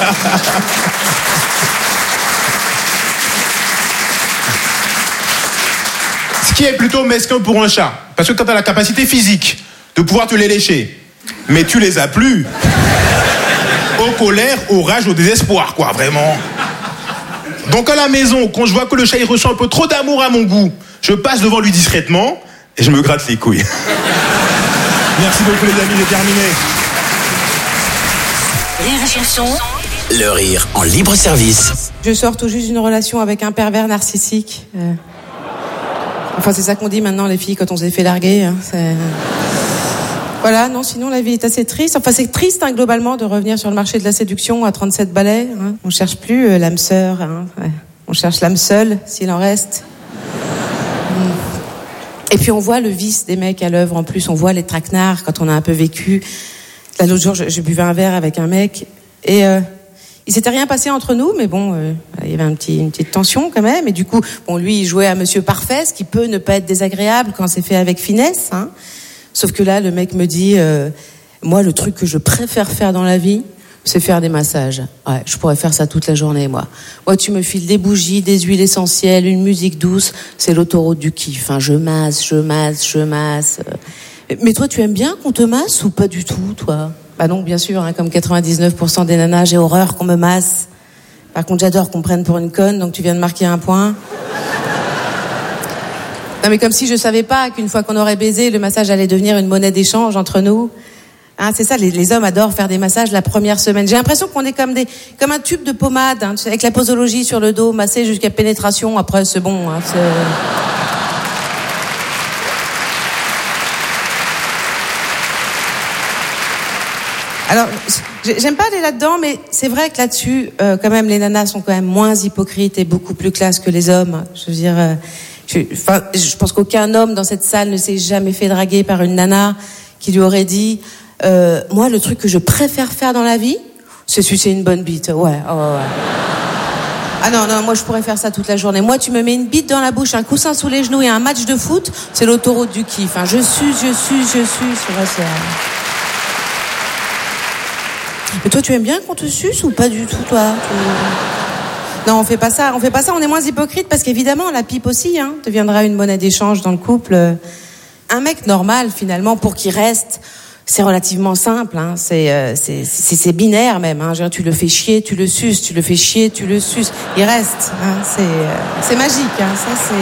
Ce qui est plutôt mesquin pour un chat. Parce que quand tu as la capacité physique de pouvoir te les lécher, mais tu les as plus, aux colères, au rage, au désespoir, quoi, vraiment. Donc à la maison, quand je vois que le chat il ressent un peu trop d'amour à mon goût, je passe devant lui discrètement et je me gratte les couilles. Merci beaucoup les amis, j'ai terminé. Rire et chanson. Le rire en libre service. Je sors tout juste d'une relation avec un pervers narcissique. Euh... Enfin, c'est ça qu'on dit maintenant, les filles, quand on s'est fait larguer. Hein, c'est... Voilà, non, sinon la vie est assez triste. Enfin, c'est triste, hein, globalement, de revenir sur le marché de la séduction à trente-sept balais. Hein. On cherche plus euh, l'âme sœur. Hein, ouais. On cherche l'âme seule, s'il en reste. Et puis, on voit le vice des mecs à l'œuvre. En plus, on voit les traquenards quand on a un peu vécu. Là, l'autre jour, je, je buvais un verre avec un mec. Et... Euh, Il s'était rien passé entre nous, mais bon, euh, il y avait un petit, une petite tension quand même. Et du coup, bon, lui, il jouait à Monsieur Parfait, ce qui peut ne pas être désagréable quand c'est fait avec finesse. Hein. Sauf que là, le mec me dit, euh, moi, le truc que je préfère faire dans la vie, c'est faire des massages. Ouais, je pourrais faire ça toute la journée, moi. Moi, tu me files des bougies, des huiles essentielles, une musique douce, c'est l'autoroute du kiff. Hein. Je masse, je masse, je masse. Mais toi, tu aimes bien qu'on te masse ou pas du tout, toi ? Bah non, bien sûr, hein, comme quatre-vingt-dix-neuf pour cent des nanas, j'ai horreur qu'on me masse. Par contre, j'adore qu'on me prenne pour une conne, donc tu viens de marquer un point. Non, mais comme si je savais pas qu'une fois qu'on aurait baisé, le massage allait devenir une monnaie d'échange entre nous. Hein, c'est ça, les, les hommes adorent faire des massages la première semaine. J'ai l'impression qu'on est comme des, comme un tube de pommade, hein, avec la posologie sur le dos, massé jusqu'à pénétration. Après, c'est bon. Hein, c'est... Alors, j'aime pas aller là-dedans, mais c'est vrai que là-dessus, euh, quand même, les nanas sont quand même moins hypocrites et beaucoup plus classe que les hommes. Je veux dire, euh, je, enfin, je pense qu'aucun homme dans cette salle ne s'est jamais fait draguer par une nana qui lui aurait dit, euh, moi, le truc que je préfère faire dans la vie, c'est sucer une bonne bite. Ouais, oh, ouais. Ah non, non, moi je pourrais faire ça toute la journée. Moi, tu me mets une bite dans la bouche, un coussin sous les genoux et un match de foot, c'est l'autoroute du kiff. Hein. Je suce, je suce, je suce. C'est vrai, c'est... Mais toi, tu aimes bien qu'on te suce ou pas du tout, toi? Tu... Non, on fait pas ça. On fait pas ça. On est moins hypocrite parce qu'évidemment, la pipe aussi hein, deviendra une monnaie d'échange dans le couple. un mec normal, finalement, pour qu'il reste, c'est relativement simple, hein. C'est, euh, c'est, c'est, c'est binaire même, hein. Genre, tu le fais chier, tu le suces, tu le fais chier, tu le suces. Il reste, hein. C'est, euh, c'est magique, hein. Ça, c'est...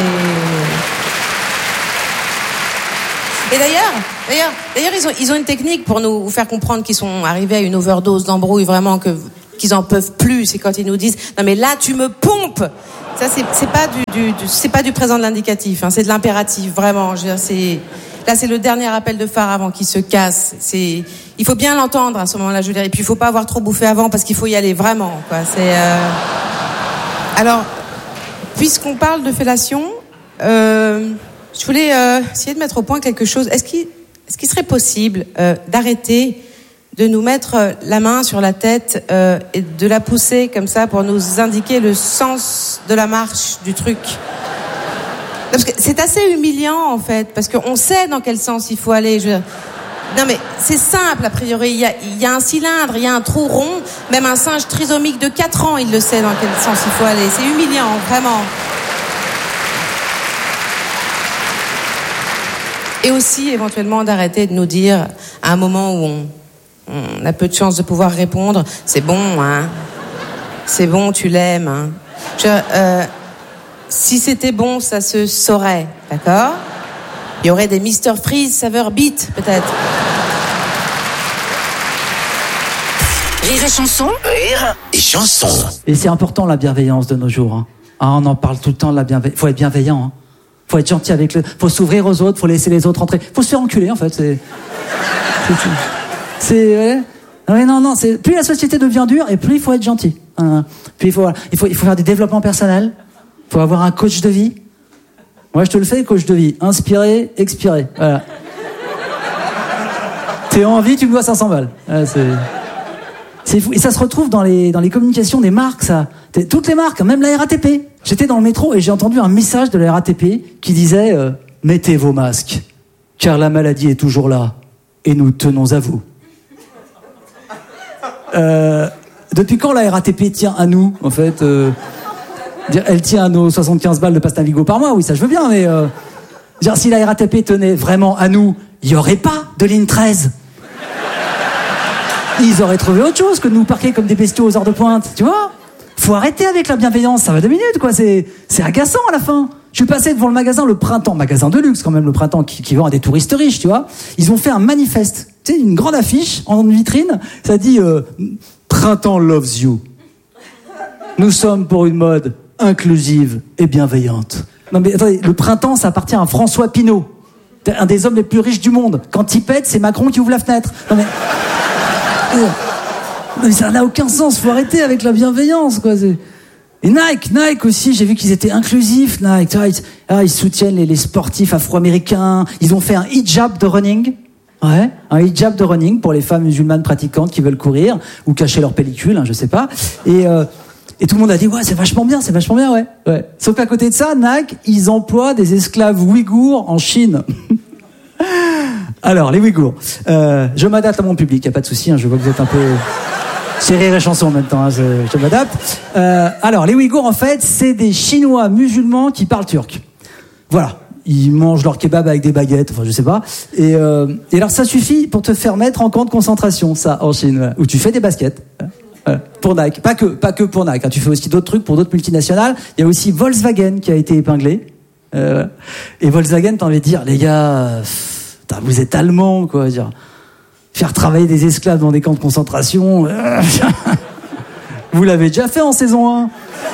Et d'ailleurs, d'ailleurs, d'ailleurs, ils ont, ils ont une technique pour nous faire comprendre qu'ils sont arrivés à une overdose d'embrouille, vraiment, que, qu'ils en peuvent plus. C'est quand ils nous disent, non mais là, tu me pompes! Ça, c'est, c'est pas du, du, du c'est pas du présent de l'indicatif, hein. C'est de l'impératif, vraiment. Je veux dire, c'est, là, c'est le dernier appel de phare avant qu'il se casse. C'est, il faut bien l'entendre à ce moment-là, je veux dire. Et puis, il faut pas avoir trop bouffé avant parce qu'il faut y aller vraiment, quoi. C'est, euh... Alors, puisqu'on parle de fellation, euh, je voulais euh, essayer de mettre au point quelque chose. Est-ce qu'il, est-ce qu'il serait possible euh, d'arrêter de nous mettre la main sur la tête euh, et de la pousser comme ça pour nous indiquer le sens de la marche du truc? Parce que c'est assez humiliant en fait, parce qu'on sait dans quel sens il faut aller. Je veux dire, non mais c'est simple a priori. Il y a, il y a un cylindre, il y a un trou rond. Même un singe trisomique de quatre ans, il le sait dans quel sens il faut aller. C'est humiliant, vraiment. Et aussi éventuellement d'arrêter de nous dire à un moment où on On a peu de chance de pouvoir répondre. C'est bon, hein. C'est bon, tu l'aimes, hein. Je, euh, si c'était bon, ça se saurait, d'accord? Il y aurait des mister Freeze saveur beat, peut-être. Rire et chanson. Rire et chanson. Et c'est important la bienveillance de nos jours. Hein. Ah, on en parle tout le temps de la bienveillance. Faut être bienveillant. Hein. Faut être gentil avec le. Faut s'ouvrir aux autres. Faut laisser les autres entrer. Faut se faire enculer en fait. C'est. c'est, c'est... C'est ouais. Ouais, non non, c'est plus la société devient dure et plus il faut être gentil. Hein. Puis il faut il faut il faut faire des développements personnels. Il faut avoir un coach de vie. Moi je te le fais, coach de vie. Inspirer, expirer. Voilà. T'es en vie, tu me dois cinq cents balles. Ouais, c'est c'est fou. Et ça se retrouve dans les dans les communications des marques, ça. T'es, toutes les marques, même la R A T P. J'étais dans le métro et j'ai entendu un message de la R A T P qui disait euh, mettez vos masques, car la maladie est toujours là et nous tenons à vous. Euh, depuis quand la R A T P tient à nous, en fait euh, elle tient à nos soixante-quinze balles de pasta Vigo par mois, oui, ça je veux bien, mais euh, dire, si la R A T P tenait vraiment à nous, il n'y aurait pas de ligne treize. Ils auraient trouvé autre chose que de nous parquer comme des bestiaux aux heures de pointe, tu vois. Faut arrêter avec la bienveillance, ça va deux minutes, quoi, c'est, c'est agaçant à la fin. Je suis passé devant le magasin Le Printemps, magasin de luxe quand même, Le Printemps, qui, qui vend à des touristes riches, tu vois. Ils ont fait un manifeste, tu sais, une grande affiche en vitrine, ça dit euh, « Printemps loves you ». Nous sommes pour une mode inclusive et bienveillante. Non mais attendez, Le Printemps, ça appartient à François Pinault, un des hommes les plus riches du monde. Quand il pète, c'est Macron qui ouvre la fenêtre. Non mais... non mais ça n'a aucun sens, faut arrêter avec la bienveillance, quoi. C'est... Et Nike, Nike aussi, j'ai vu qu'ils étaient inclusifs, Nike. Tu vois, ils, ah, ils soutiennent les, les sportifs afro-américains. Ils ont fait un hijab de running. Ouais, un hijab de running pour les femmes musulmanes pratiquantes qui veulent courir ou cacher leur pellicule, hein, je sais pas. Et, euh, et tout le monde a dit, ouais, c'est vachement bien, c'est vachement bien, ouais. ouais. Sauf qu'à côté de ça, Nike, ils emploient des esclaves ouïghours en Chine. Alors, les Ouïghours. Euh, je m'adapte à mon public, y a pas de souci, hein, je vois que vous êtes un peu... C'est rire et chanson en même temps, hein, je, je m'adapte. Euh, alors, les Ouïghours, en fait, c'est des Chinois musulmans qui parlent turc. Voilà. Ils mangent leur kebab avec des baguettes, enfin, je sais pas. Et, euh, et alors, ça suffit pour te faire mettre en camp de concentration, ça, en Chine, voilà, où tu fais des baskets. Voilà, pour Nike. Pas que, pas que pour Nike, hein, tu fais aussi d'autres trucs pour d'autres multinationales. Il y a aussi Volkswagen qui a été épinglé. Euh, et Volkswagen, t'as envie de dire, les gars, pff, vous êtes allemands, quoi, dire. Faire travailler des esclaves dans des camps de concentration, euh, vous l'avez déjà fait en saison un.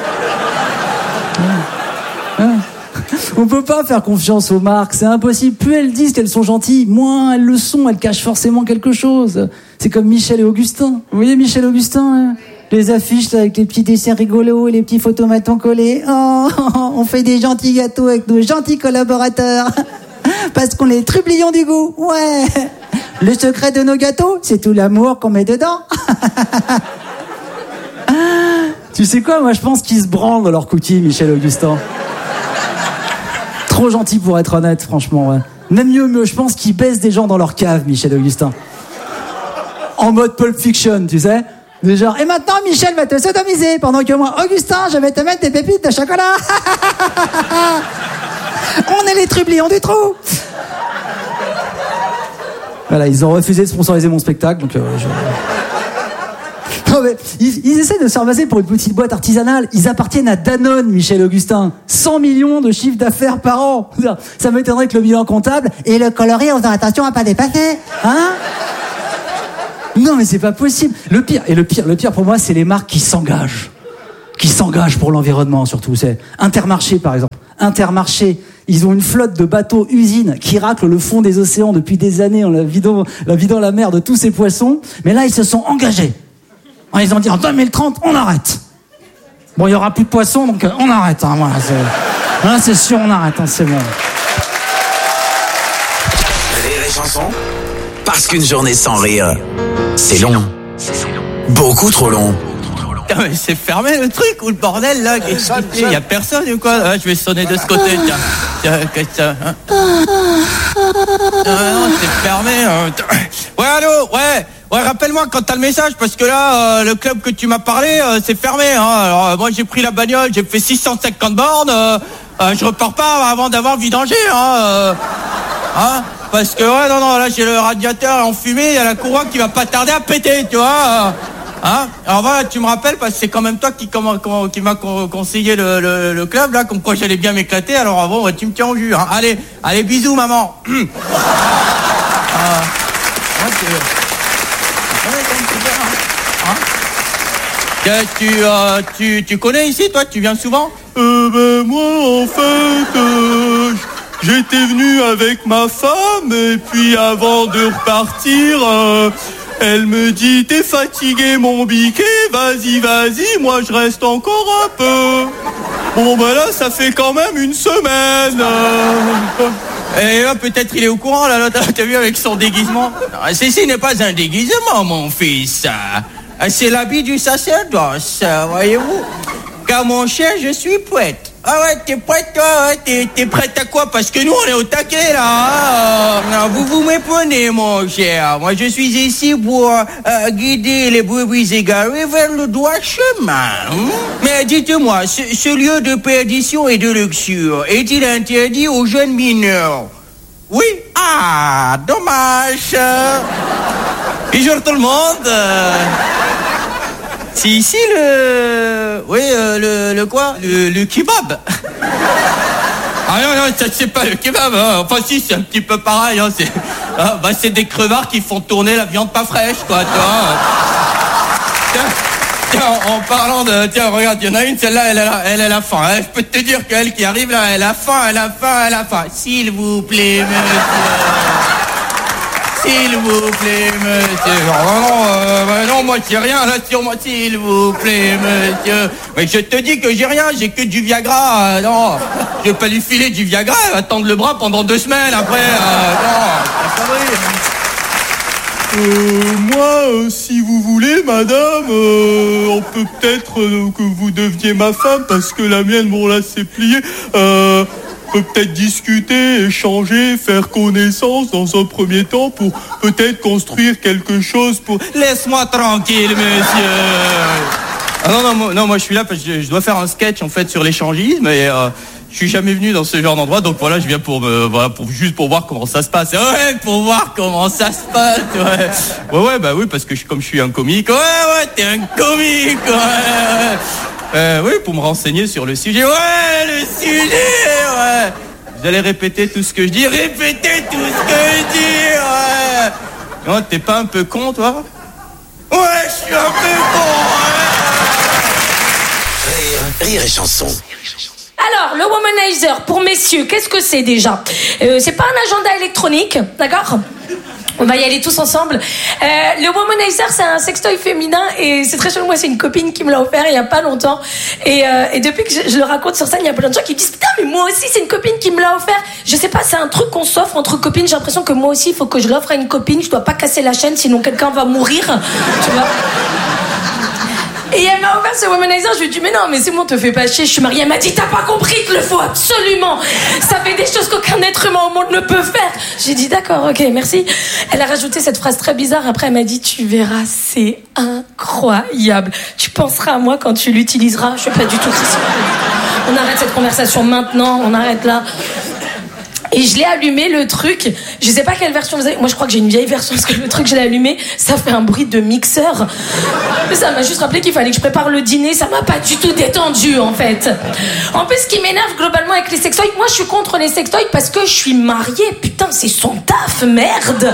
Ouais. Ouais. On peut pas faire confiance aux marques, c'est impossible. Plus elles disent qu'elles sont gentilles, moins elles le sont, elles cachent forcément quelque chose. C'est comme Michel et Augustin. Vous voyez Michel et Augustin, hein, les affiches là, avec les petits dessins rigolos et les petits photomatons collés. Oh, on fait des gentils gâteaux avec nos gentils collaborateurs. Parce qu'on est trublions du goût. Ouais. Le secret de nos gâteaux, c'est tout l'amour qu'on met dedans. Tu sais quoi, moi je pense qu'ils se branlent dans leur cookie, Michel Augustin. Trop gentil pour être honnête, franchement. Ouais. Même mieux, mieux, je pense qu'ils baissent des gens dans leur cave, Michel Augustin. En mode Pulp Fiction, tu sais. De genre, et maintenant Michel va te sodomiser, pendant que moi, Augustin, je vais te mettre des pépites de chocolat. On est les trublions du trou. Voilà, ils ont refusé de sponsoriser mon spectacle, donc... Euh, je... Non mais, ils, ils essaient de se faire passer pour une petite boîte artisanale. Ils appartiennent à Danone, Michel Augustin. cent millions de chiffre d'affaires par an. Ça m'étonnerait que le bilan comptable et le coloris, on fait attention à pas dépasser. Hein? Non mais c'est pas possible. Le pire, et le pire, le pire pour moi, c'est les marques qui s'engagent. Qui s'engagent pour l'environnement surtout. C'est Intermarché par exemple. Intermarché. Ils ont une flotte de bateaux usines qui raclent le fond des océans depuis des années en la vidant, la vidant la mer de tous ces poissons. Mais là, ils se sont engagés. Ils ont dit en deux mille trente, on arrête. Bon, il y aura plus de poissons, donc euh, on arrête. Hein, voilà, c'est... Là, c'est sûr, on arrête. Hein, c'est bon. Rire et chanson. Parce qu'une journée sans rire, c'est long. Beaucoup trop long. Putain, mais c'est fermé le truc ou le bordel là? Il y a personne ou quoi? Ah, je vais sonner de ce côté. Tiens, tiens, qu'est-ce que ça? Hein? Ah, non, c'est fermé. Hein. Ouais, allô, ouais. Ouais, rappelle-moi quand t'as le message, parce que là, euh, le club que tu m'as parlé, euh, c'est fermé. Hein. Alors, euh, moi, j'ai pris la bagnole, j'ai fait six cent cinquante bornes. Euh, euh, je repars pas avant d'avoir vidangé. Hein, euh, hein, parce que, ouais, non, non, là, j'ai le radiateur enfumé, il y a la courroie qui va pas tarder à péter, tu vois. Euh, hein. Alors voilà, tu me rappelles, parce que c'est quand même toi qui, comme, comme, qui m'a conseillé le, le, le club, là, comme quoi j'allais bien m'éclater. Alors, bon, tu me tiens au jus. Hein. Allez, allez, bisous, maman. euh, ouais, Euh, tu, euh, tu, tu connais ici, toi? Tu viens souvent? Euh, ben, moi, en fait, euh, j'étais venu avec ma femme, et puis avant de repartir, euh, elle me dit, t'es fatigué, mon biquet, vas-y, vas-y, moi, je reste encore un peu. Bon, ben là, ça fait quand même une semaine. Euh... Et là, peut-être il est au courant, là, là t'as vu, avec son déguisement. Non, ceci n'est pas un déguisement, mon fils. C'est l'habit du sacerdoce, voyez-vous. Car mon cher, je suis prête. Ah ouais, t'es prête, toi? Ouais, t'es, t'es prête à quoi? Parce que nous, on est au taquet, là. Hein. Non, vous vous méprenez, mon cher. Moi, je suis ici pour euh, guider les brebis égarées vers le droit chemin. Hein. Mais dites-moi, ce, ce lieu de perdition et de luxure est-il interdit aux jeunes mineurs? Oui? Ah, dommage. Bonjour tout le monde. C'est ici le... Oui, euh, le, le quoi? Le, le kebab. Ah non, non, ça c'est pas le kebab. Hein. Enfin si, c'est un petit peu pareil. Hein. C'est, ah, bah, c'est des crevards qui font tourner la viande pas fraîche, quoi. Tiens, tiens, en parlant de... Tiens, regarde, il y en a une, celle-là, elle, elle, elle, elle a faim. Hein. Je peux te dire qu'elle qui arrive là, elle a faim, elle a faim, elle a faim. S'il vous plaît, monsieur... S'il vous plaît, monsieur. Non, non, euh, bah non, moi j'ai rien là sur moi, s'il vous plaît, monsieur. Mais je te dis que j'ai rien, j'ai que du Viagra. Euh, non, je vais pas lui filer du Viagra, elle va tendre le bras pendant deux semaines après. Euh, non, c'est euh, moi, euh, si vous voulez, madame, euh, on peut peut-être euh, que vous deveniez ma femme parce que la mienne, bon là, c'est plié. Euh, On peut peut-être discuter, échanger, faire connaissance dans un premier temps pour peut-être construire quelque chose pour... Laisse-moi tranquille, monsieur. Ah non, non, moi, non, moi je suis là parce que je dois faire un sketch en fait sur l'échangisme et euh, je suis jamais venu dans ce genre d'endroit, donc voilà, je viens pour, me, voilà, pour juste pour voir comment ça se passe. Ouais, pour voir comment ça se passe. Ouais, ouais, ouais bah oui, parce que je, comme je suis un comique, ouais, ouais, t'es un comique, ouais. Euh, oui, pour me renseigner sur le sujet. Ouais, le sujet, ouais. Vous allez répéter tout ce que je dis. Répétez tout ce que je dis, ouais. Non, t'es pas un peu con, toi? Ouais, je suis un peu con, ouais. Rire, rire et chanson. Alors, le womanizer, pour messieurs, qu'est-ce que c'est déjà? euh, C'est pas un agenda électronique, d'accord? On va y aller tous ensemble. Euh, le womanizer, c'est un sextoy féminin et c'est très chelou. Moi, c'est une copine qui me l'a offert il y a pas longtemps. Et, euh, et depuis que je, je le raconte sur scène, il y a plein de gens qui me disent putain, mais moi aussi, c'est une copine qui me l'a offert. Je sais pas, c'est un truc qu'on s'offre entre copines. J'ai l'impression que moi aussi, il faut que je l'offre à une copine. Je dois pas casser la chaîne, sinon quelqu'un va mourir. Tu vois? Et elle m'a offert ce womanizer, je lui ai dit mais non mais c'est bon, te fais pas chier, je suis mariée. Elle m'a dit t'as pas compris qu'il le faut absolument, ça fait des choses qu'aucun être humain au monde ne peut faire. J'ai dit d'accord, ok, merci. Elle a rajouté cette phrase très bizarre, après elle m'a dit tu verras, c'est incroyable, tu penseras à moi quand tu l'utiliseras. Je suis pas du tout Christine. On arrête cette conversation maintenant, on arrête là. Et je l'ai allumé le truc, je sais pas quelle version vous avez, moi je crois que j'ai une vieille version parce que le truc je l'ai allumé, ça fait un bruit de mixeur. Ça m'a juste rappelé qu'il fallait que je prépare le dîner, ça m'a pas du tout détendu en fait. En plus ce qui m'énerve globalement avec les sextoys, moi je suis contre les sextoys parce que je suis mariée, putain c'est son taf, merde.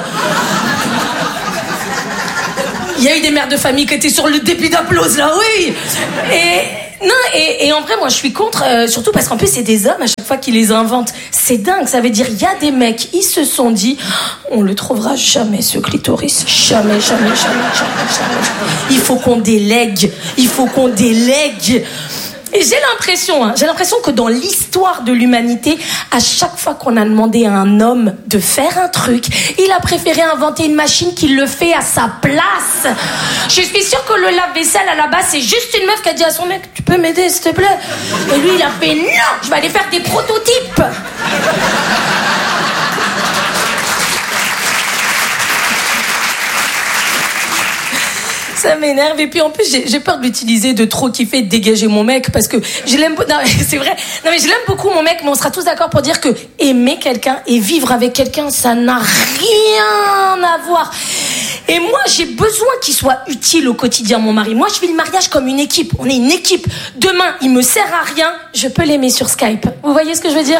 Il y a eu des mères de famille qui étaient sur le début d'applause là, oui. Et... Non, et, et en vrai, moi, je suis contre, euh, surtout parce qu'en plus, c'est des hommes à chaque fois qui les inventent. C'est dingue, ça veut dire, il y a des mecs, ils se sont dit, on le trouvera jamais, ce clitoris. Jamais, jamais, jamais, jamais, jamais. Il faut qu'on délègue, il faut qu'on délègue. Et j'ai l'impression, hein, j'ai l'impression que dans l'histoire de l'humanité, à chaque fois qu'on a demandé à un homme de faire un truc, il a préféré inventer une machine qui le fait à sa place. Je suis sûre que le lave-vaisselle, à la base, c'est juste une meuf qui a dit à son mec, tu peux m'aider, s'il te plaît? Et lui, il a fait, non, je vais aller faire des prototypes. Ça m'énerve et puis en plus j'ai, j'ai peur de l'utiliser, de trop kiffer, de dégager mon mec parce que je l'aime. Non c'est vrai. Non mais je l'aime beaucoup mon mec, mais on sera tous d'accord pour dire que aimer quelqu'un et vivre avec quelqu'un, ça n'a rien à voir. Et moi j'ai besoin qu'il soit utile au quotidien mon mari. Moi je vis le mariage comme une équipe. On est une équipe. Demain il me sert à rien, je peux l'aimer sur Skype. Vous voyez ce que je veux dire?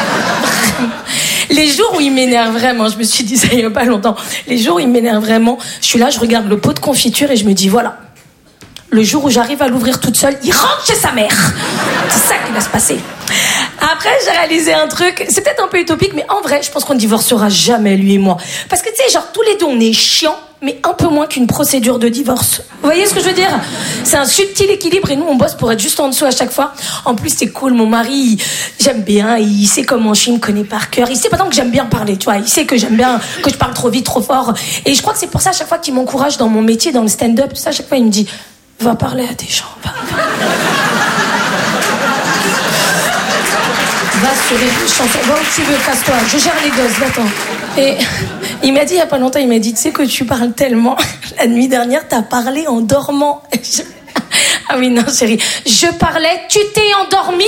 Les jours où il m'énerve vraiment, je me suis dit ça il y a pas longtemps, les jours où il m'énerve vraiment, je suis là, je regarde le pot de confiture et je me dis voilà, le jour où j'arrive à l'ouvrir toute seule, il rentre chez sa mère. C'est ça qui va se passer. Après, j'ai réalisé un truc, c'est peut-être un peu utopique, mais en vrai, je pense qu'on ne divorcera jamais, lui et moi. Parce que tu sais, genre, tous les deux, on est chiants, mais un peu moins qu'une procédure de divorce. Vous voyez ce que je veux dire? C'est un subtil équilibre et nous, on bosse pour être juste en dessous à chaque fois. En plus, c'est cool, mon mari, il, j'aime bien, il sait comment je suis, il me connaît par cœur. Il sait pas tant que j'aime bien parler, tu vois. Il sait que j'aime bien, que je parle trop vite, trop fort. Et je crois que c'est pour ça, à chaque fois qu'il m'encourage dans mon métier, dans le stand-up, tout ça, à chaque fois, il me dit, va parler à des gens, va. Va sur les chansons, va où tu veux, casse-toi, je gère les gosses, va-t'en. Et il m'a dit il y a pas longtemps, il m'a dit, tu sais que tu parles tellement, la nuit dernière, t'as parlé en dormant. Je... Ah oui, non, chérie, je parlais, tu t'es endormie.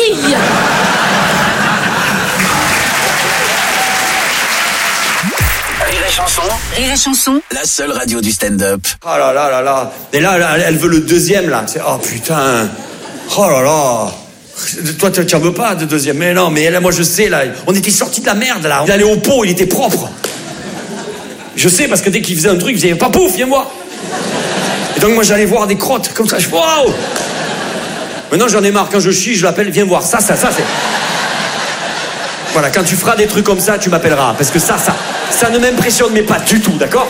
Rire et chanson, Rire et chanson, la seule radio du stand-up. Oh là là là là, et là, là elle veut le deuxième, là. C'est... Oh putain, oh là là. Toi, tu n'en veux pas de deuxième. Mais non, mais là, moi, je sais, là. On était sortis de la merde, là. Il allait au pot, il était propre. Je sais, parce que dès qu'il faisait un truc, il disait, pas pouf, viens voir. Et donc, moi, j'allais voir des crottes, comme ça. Je fais, waouh. Maintenant, j'en ai marre. Quand je chie, je l'appelle, viens voir. Ça, ça, ça, c'est... Voilà, quand tu feras des trucs comme ça, tu m'appelleras. Parce que ça, ça, ça ne m'impressionne, mais pas du tout, d'accord?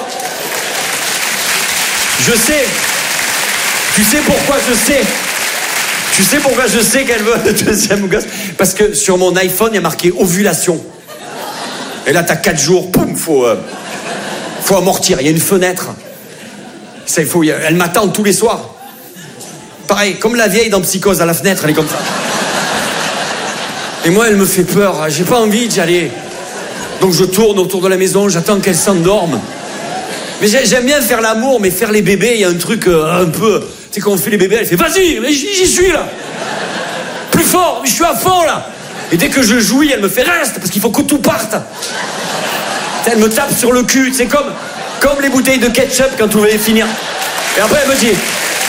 Je sais. Tu sais pourquoi je sais? Tu sais pourquoi je sais qu'elle veut le deuxième gosse? Parce que sur mon iPhone, il y a marqué ovulation. Et là, t'as quatre jours, poum, faut, euh, faut amortir. Il y a une fenêtre. Ça, il faut, il y a, elle m'attend tous les soirs. Pareil, comme la vieille dans Psychose, à la fenêtre, elle est comme ça. Et moi, elle me fait peur. J'ai pas envie d'y aller. Donc je tourne autour de la maison, j'attends qu'elle s'endorme. Mais j'aime bien faire l'amour, mais faire les bébés, il y a un truc euh, un peu... Tu sais, quand on fait les bébés, elle fait, vas-y, j'y suis, là. Plus fort, je suis à fond, là. Et dès que je jouis, elle me fait, reste, parce qu'il faut que tout parte. Elle me tape sur le cul, c'est comme, comme les bouteilles de ketchup quand tout va finir. Et après, elle me dit...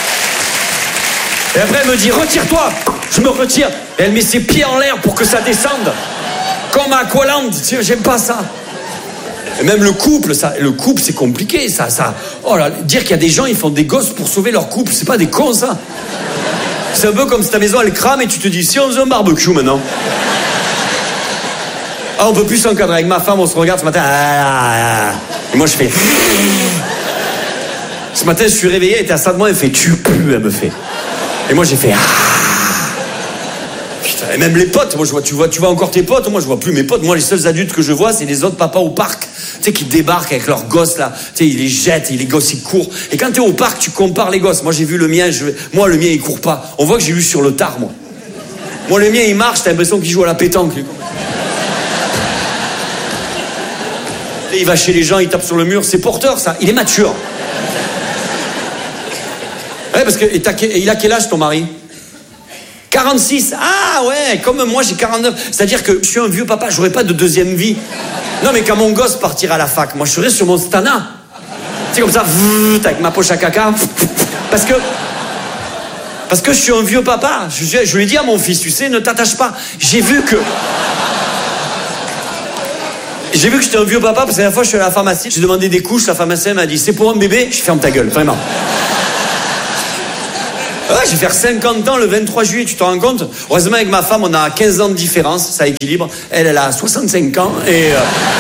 Et après, elle me dit, retire-toi. Je me retire. Et elle met ses pieds en l'air pour que ça descende. Comme à Aqualand, j'aime pas ça. Et même le couple, ça, le couple, c'est compliqué, ça, ça. Oh là, dire qu'il y a des gens, ils font des gosses pour sauver leur couple, c'est pas des cons, ça. C'est un peu comme si ta maison, elle crame et tu te dis, si on faisait un barbecue maintenant. Ah, on peut plus s'encadrer. Avec ma femme, on se regarde ce matin. Et moi, je fais. Ce matin, je suis réveillé, elle était à ça de moi, elle fait, tu pues, elle me fait. Et moi, j'ai fait. Putain, et même les potes, moi je vois, tu vois, tu vois encore tes potes, moi je vois plus mes potes. Moi, les seuls adultes que je vois, c'est les autres papas au parc. Tu sais, qui débarquent avec leurs gosses là. Tu sais, ils les jettent, et les gosses ils courent. Et quand t'es au parc, tu compares les gosses. Moi, j'ai vu le mien, je... moi le mien il court pas. On voit que j'ai vu sur le tard, moi. Moi, le mien il marche, t'as l'impression qu'il joue à la pétanque. Et il va chez les gens, il tape sur le mur, c'est porteur ça. Il est mature. Ouais, parce que et t'as... et il a quel âge ton mari? quarante-six. Ah ouais, comme moi j'ai quarante-neuf. C'est-à-dire que je suis un vieux papa, j'aurais pas de deuxième vie. Non mais quand mon gosse partira à la fac, moi je serai sur mon stana. C'est comme ça, avec ma poche à caca. Parce que... Parce que je suis un vieux papa. Je, je lui ai dit à mon fils, tu sais, ne t'attache pas. J'ai vu que... J'ai vu que j'étais un vieux papa, parce que la dernière fois je suis à la pharmacie, j'ai demandé des couches, la pharmacienne m'a dit, c'est pour un bébé? Je ferme ta gueule, vraiment. Ouais, je vais faire cinquante ans le vingt-trois juillet, tu te rends compte? Heureusement avec ma femme, on a quinze ans de différence, ça équilibre. Elle, elle a soixante-cinq ans et... Euh...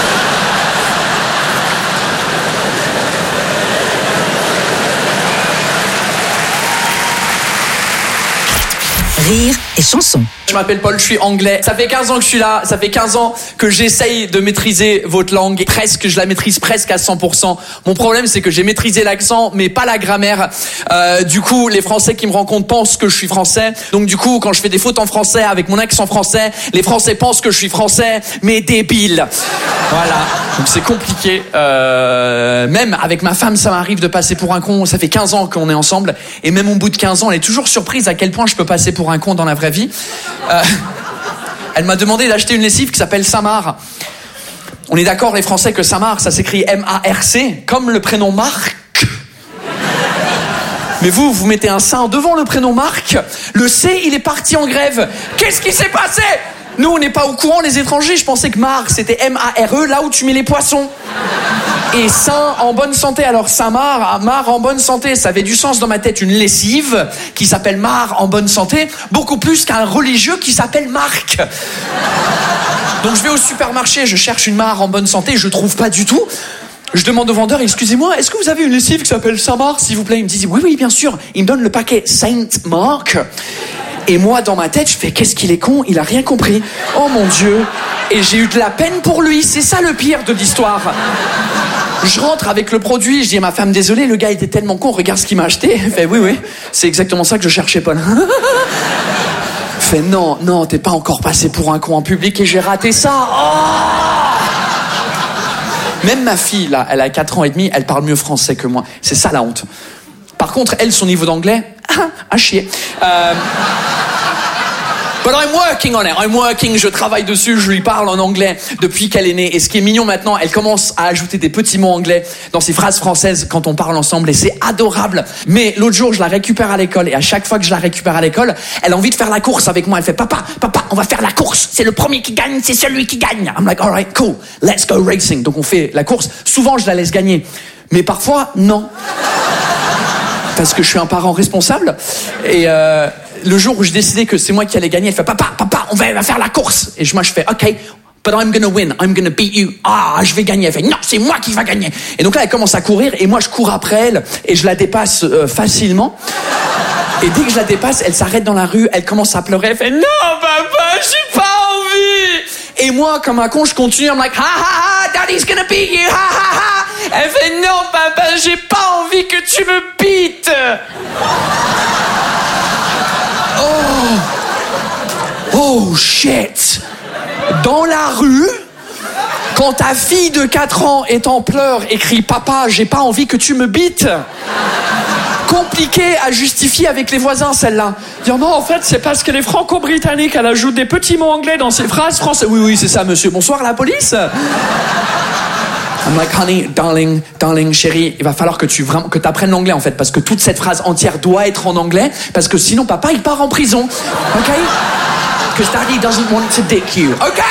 Rire et chanson. Je m'appelle Paul, je suis anglais. Ça fait quinze ans que je suis là, ça fait quinze ans que j'essaye de maîtriser votre langue. Presque, je la maîtrise presque à cent pour cent. Mon problème, c'est que j'ai maîtrisé l'accent, mais pas la grammaire. Euh, du coup, les Français qui me rencontrent pensent que je suis français. Donc du coup, quand je fais des fautes en français avec mon accent français, les Français pensent que je suis français, mais débile. Voilà. Donc c'est compliqué. Euh, même avec ma femme, ça m'arrive de passer pour un con. Ça fait quinze ans qu'on est ensemble. Et même au bout de quinze ans, elle est toujours surprise à quel point je peux passer pour un con dans la vraie vie. Euh, elle m'a demandé d'acheter une lessive qui s'appelle Samar. On est d'accord les Français que Samar, ça s'écrit M A R C, comme le prénom Marc. Mais vous, vous mettez un sein devant le prénom Marc. Le C, il est parti en grève. Qu'est-ce qui s'est passé? Nous, on n'est pas au courant, les étrangers. Je pensais que Marc, c'était M A R E, là où tu mets les poissons. Et saint en bonne santé. Alors Saint-Marc, Mar en bonne santé, ça avait du sens dans ma tête. Une lessive qui s'appelle Mar en bonne santé, beaucoup plus qu'un religieux qui s'appelle Marc. Donc je vais au supermarché, je cherche une Mar en bonne santé, je trouve pas du tout. Je demande au vendeur, excusez-moi, est-ce que vous avez une lessive qui s'appelle Saint-Marc, s'il vous plaît? Il me dit, oui, oui, bien sûr. Il me donne le paquet Saint-Marc. Et moi, dans ma tête, je fais, qu'est-ce qu'il est con, il a rien compris. Oh mon Dieu. Et j'ai eu de la peine pour lui, c'est ça le pire de l'histoire. Je rentre avec le produit, je dis à ma femme, désolé, le gars était tellement con, regarde ce qu'il m'a acheté. Elle fait, oui, oui, c'est exactement ça que je cherchais, Paul. Elle fait, non, non, t'es pas encore passé pour un con en public et j'ai raté ça. Oh! Même ma fille, là, elle a quatre ans et demi, elle parle mieux français que moi. C'est ça la honte. Par contre, elle, son niveau d'anglais, à chier. Euh... But I'm working on it, I'm working, je travaille dessus, je lui parle en anglais depuis qu'elle est née. Et ce qui est mignon maintenant, elle commence à ajouter des petits mots anglais dans ses phrases françaises quand on parle ensemble et c'est adorable. Mais l'autre jour, je la récupère à l'école et à chaque fois que je la récupère à l'école, elle a envie de faire la course avec moi. Elle fait, papa, papa, on va faire la course. C'est le premier qui gagne, c'est celui qui gagne. I'm like, alright, cool, let's go racing. Donc on fait la course. Souvent, je la laisse gagner. Mais parfois, non. Parce que je suis un parent responsable. Et euh, le jour où j'ai décidé que c'est moi qui allais gagner, elle fait, papa, papa, on va, on va faire la course. Et moi, je fais, ok, but I'm gonna win, I'm gonna beat you. Ah, je vais gagner. Elle fait, non, c'est moi qui va gagner. Et donc là, elle commence à courir et moi, je cours après elle et je la dépasse euh, facilement. Et dès que je la dépasse, elle s'arrête dans la rue, elle commence à pleurer, elle fait, non, papa, j'ai pas envie. Et moi, comme un con, je continue, I'm like, ha ha ha, daddy's gonna beat you, ha ha ha. Elle fait, non, papa, j'ai pas envie que tu me bites. Oh. Oh, shit. Dans la rue, quand ta fille de quatre ans est en pleurs et crie, papa, j'ai pas envie que tu me bites. Compliqué à justifier avec les voisins, celle-là. Dire non, en fait, c'est parce qu'elle est franco-britannique, elle ajoute des petits mots anglais dans ses phrases françaises. Oui, oui, c'est ça, monsieur. Bonsoir, la police. I'm like, honey, darling, darling, chérie, il va falloir que tu vraiment, que t'apprennes l'anglais, en fait, parce que toute cette phrase entière doit être en anglais, parce que sinon, papa, il part en prison. OK? Because daddy doesn't want to dick you. OK?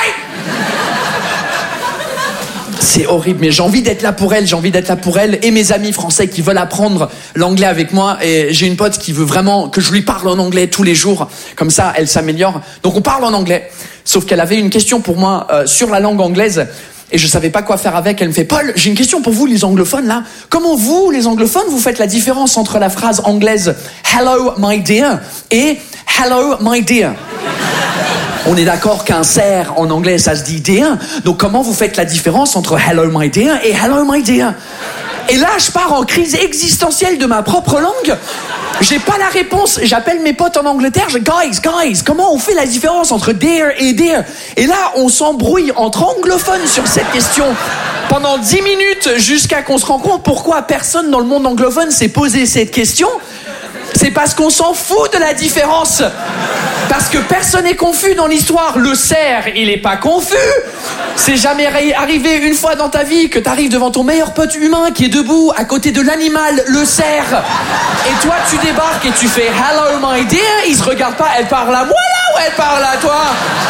C'est horrible, mais j'ai envie d'être là pour elle, j'ai envie d'être là pour elle et mes amis français qui veulent apprendre l'anglais avec moi. Et j'ai une pote qui veut vraiment que je lui parle en anglais tous les jours, comme ça elle s'améliore. Donc on parle en anglais, sauf qu'elle avait une question pour moi euh, sur la langue anglaise et je savais pas quoi faire avec. Elle me fait, Paul, j'ai une question pour vous les anglophones là. Comment vous, les anglophones, vous faites la différence entre la phrase anglaise hello my dear et hello my dear? On est d'accord qu'un cerf en anglais ça se dit dear, donc comment vous faites la différence entre hello my dear et hello my dear? Et là je pars en crise existentielle de ma propre langue, j'ai pas la réponse, j'appelle mes potes en Angleterre, je guys, guys, comment on fait la différence entre dear et dear? Et là on s'embrouille entre anglophones sur cette question pendant dix minutes jusqu'à qu'on se rende compte pourquoi personne dans le monde anglophone s'est posé cette question. C'est parce qu'on s'en fout de la différence. Parce que personne n'est confus dans l'histoire. Le cerf, il est pas confus. C'est jamais arrivé une fois dans ta vie que t'arrives devant ton meilleur pote humain qui est debout à côté de l'animal, le cerf. Et toi, tu débarques et tu fais « Hello, my dear ». Il se regarde pas, elle parle à moi là ou elle parle à toi?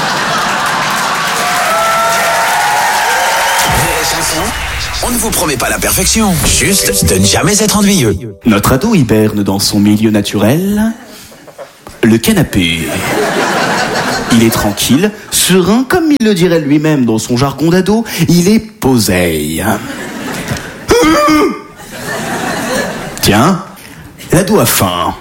On ne vous promet pas la perfection, juste de ne jamais être ennuyeux. Notre ado hiberne dans son milieu naturel, le canapé. Il est tranquille, serein, comme il le dirait lui-même dans son jargon d'ado, il est poseille. Tiens, l'ado a faim.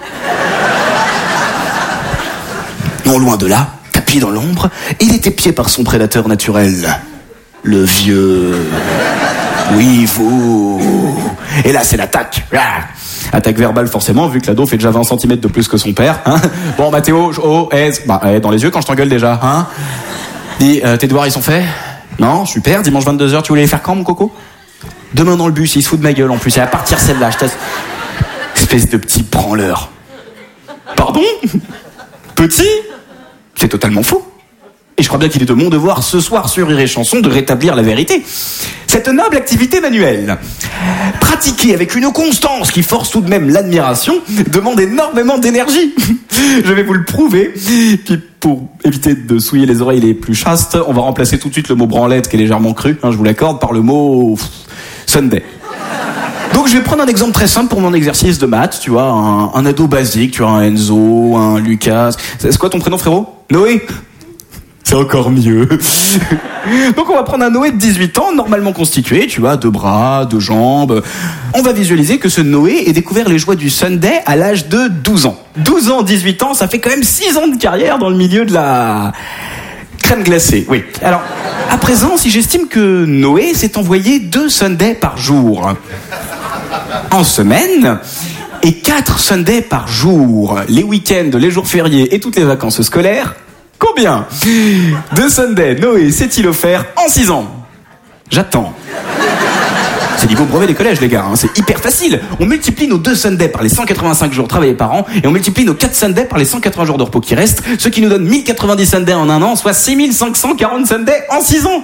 Non loin de là, tapis dans l'ombre, il est épié par son prédateur naturel, le vieux... Oui, vous. Et là, c'est l'attaque. Attaque verbale, forcément, vu que l'ado fait déjà vingt centimètres de plus que son père. Hein. Bon, Mathéo, oh, eh, bah, eh, dans les yeux quand je t'engueule déjà. Hein. Dis, euh, tes devoirs, ils sont faits? Non, super. Dimanche vingt-deux heures, tu voulais les faire quand, mon coco? Demain dans le bus, il se fout de ma gueule en plus. Et à partir celle-là, je t'ass... Espèce de petit branleur. Pardon? Petit? C'est totalement faux. Et je crois bien qu'il est de mon devoir ce soir sur Rire et Chanson de rétablir la vérité. Cette noble activité manuelle, pratiquée avec une constance qui force tout de même l'admiration, demande énormément d'énergie. Je vais vous le prouver. Puis pour éviter de souiller les oreilles les plus chastes, on va remplacer tout de suite le mot branlette qui est légèrement cru, hein, je vous l'accorde, par le mot Sunday. Donc je vais prendre un exemple très simple pour mon exercice de maths, tu vois, un, un ado basique, tu vois, un Enzo, un Lucas. C'est quoi ton prénom, frérot? Noé? C'est encore mieux. Donc on va prendre un Noé de dix-huit ans, normalement constitué, tu vois, deux bras, deux jambes. On va visualiser que ce Noé ait découvert les joies du Sunday à l'âge de douze ans. douze ans, dix-huit ans, ça fait quand même six ans de carrière dans le milieu de la crème glacée. Oui. Alors, à présent, si j'estime que Noé s'est envoyé deux Sundays par jour en semaine, et quatre Sundays par jour, les week-ends, les jours fériés et toutes les vacances scolaires, combien de Sunday Noé s'est-il offert en six ans? J'attends. C'est niveau brevet des collèges, les gars, hein. C'est hyper facile. On multiplie nos deux Sundays par les cent quatre-vingt-cinq jours travaillés par an, et on multiplie nos quatre Sundays par les cent quatre-vingts jours de repos qui restent, ce qui nous donne mille quatre-vingt-dix Sundays en un an, soit six mille cinq cent quarante Sundays en six ans.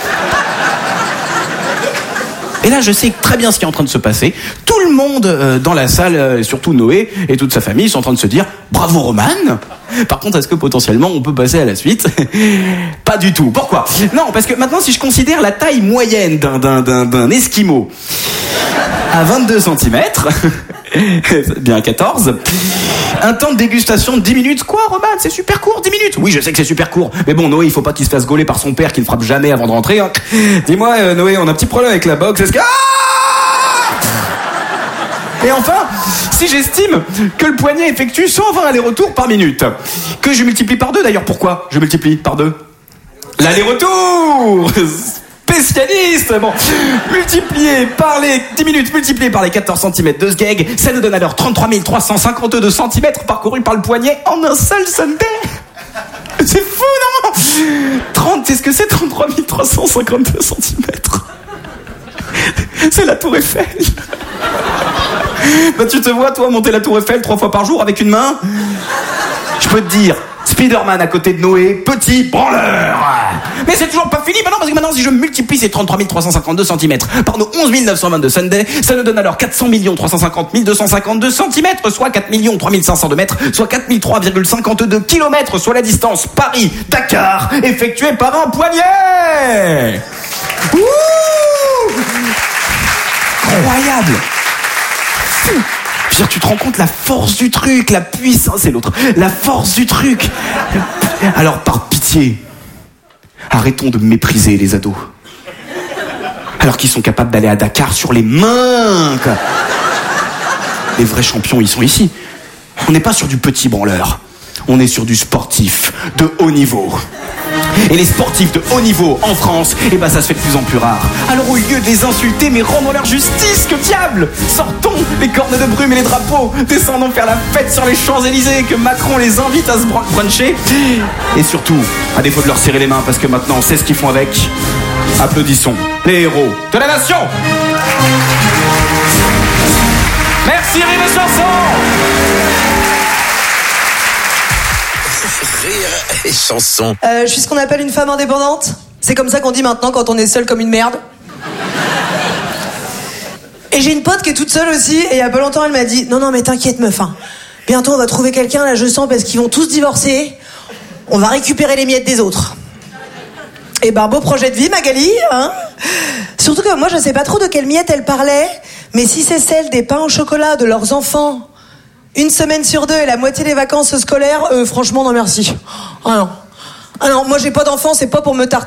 Et là, je sais très bien ce qui est en train de se passer. Tout le monde euh, dans la salle, euh, surtout Noé et toute sa famille, sont en train de se dire « Bravo Roman !» Par contre, est-ce que potentiellement on peut passer à la suite? Pas du tout. Pourquoi? Non, parce que maintenant, si je considère la taille moyenne d'un, d'un, d'un, d'un esquimau à vingt-deux centimètres, bien quatorze, un temps de dégustation de dix minutes. Quoi, Roman? C'est super court, dix minutes? Oui, je sais que c'est super court. Mais bon, Noé, il faut pas qu'il se fasse gauler par son père qui ne frappe jamais avant de rentrer. Hein. Dis-moi, euh, Noé, on a un petit problème avec la boxe. Est-ce que... Ah! Et enfin, si j'estime que le poignet effectue cent vingt allers-retours par minute, que je multiplie par deux, d'ailleurs, pourquoi je multiplie par deux? L'aller-retour! Spécialiste! Bon, multiplié par les dix minutes, multiplié par les quatorze centimètres de sgeg, ça nous donne alors trente-trois mille trois cent cinquante-deux centimètres parcourus par le poignet en un seul Sunday. C'est fou, non? trente, c'est ce que c'est trente-trois mille trois cent cinquante-deux centimètres. C'est la tour Eiffel. Bah tu te vois, toi, monter la tour Eiffel trois fois par jour avec une main? Je peux te dire, Spider-Man à côté de Noé, petit branleur. Mais c'est toujours pas fini, bah non, parce que maintenant, si je multiplie ces trente-trois mille trois cent cinquante-deux centimètres par nos onze mille neuf cent vingt-deux Sundays, ça nous donne alors quatre cents millions trois cent cinquante mille deux cent cinquante-deux centimètres, soit quatre millions trois mille cinq cents de mètres, soit quatre mille trois virgule cinquante-deux kilomètres, soit la distance Paris-Dakar effectuée par un poignet. Ouh! Incroyable. Pierre, tu te rends compte la force du truc, la puissance, c'est l'autre, la force du truc. Alors, par pitié, arrêtons de mépriser les ados. Alors qu'ils sont capables d'aller à Dakar sur les mains, quoi. Les vrais champions, ils sont ici. On n'est pas sur du petit branleur. On est sur du sportif de haut niveau. Et les sportifs de haut niveau en France, eh ben ça se fait de plus en plus rare. Alors au lieu de les insulter, mais rendons leur justice, que diable! Sortons les cornes de brume et les drapeaux, descendons faire la fête sur les Champs-Élysées, que Macron les invite à se bruncher. Et surtout, à défaut de leur serrer les mains, parce que maintenant on sait ce qu'ils font avec, applaudissons les héros de la nation! Merci Rire et Chanson! Rire et chanson. Euh, je suis ce qu'on appelle une femme indépendante. C'est comme ça qu'on dit maintenant quand on est seul comme une merde. Et j'ai une pote qui est toute seule aussi, et il y a pas longtemps, elle m'a dit « Non, non, mais t'inquiète, meuf, hein. Bientôt, on va trouver quelqu'un, là, je sens, parce qu'ils vont tous divorcer. On va récupérer les miettes des autres. » Et ben, beau projet de vie, Magali, hein. Surtout que moi, je sais pas trop de quelle miette elle parlait, mais si c'est celle des pains au chocolat de leurs enfants, une semaine sur deux et la moitié des vacances scolaires, euh, franchement, non merci. Ah non. Ah non, moi, j'ai pas d'enfants, c'est pas pour me tarter.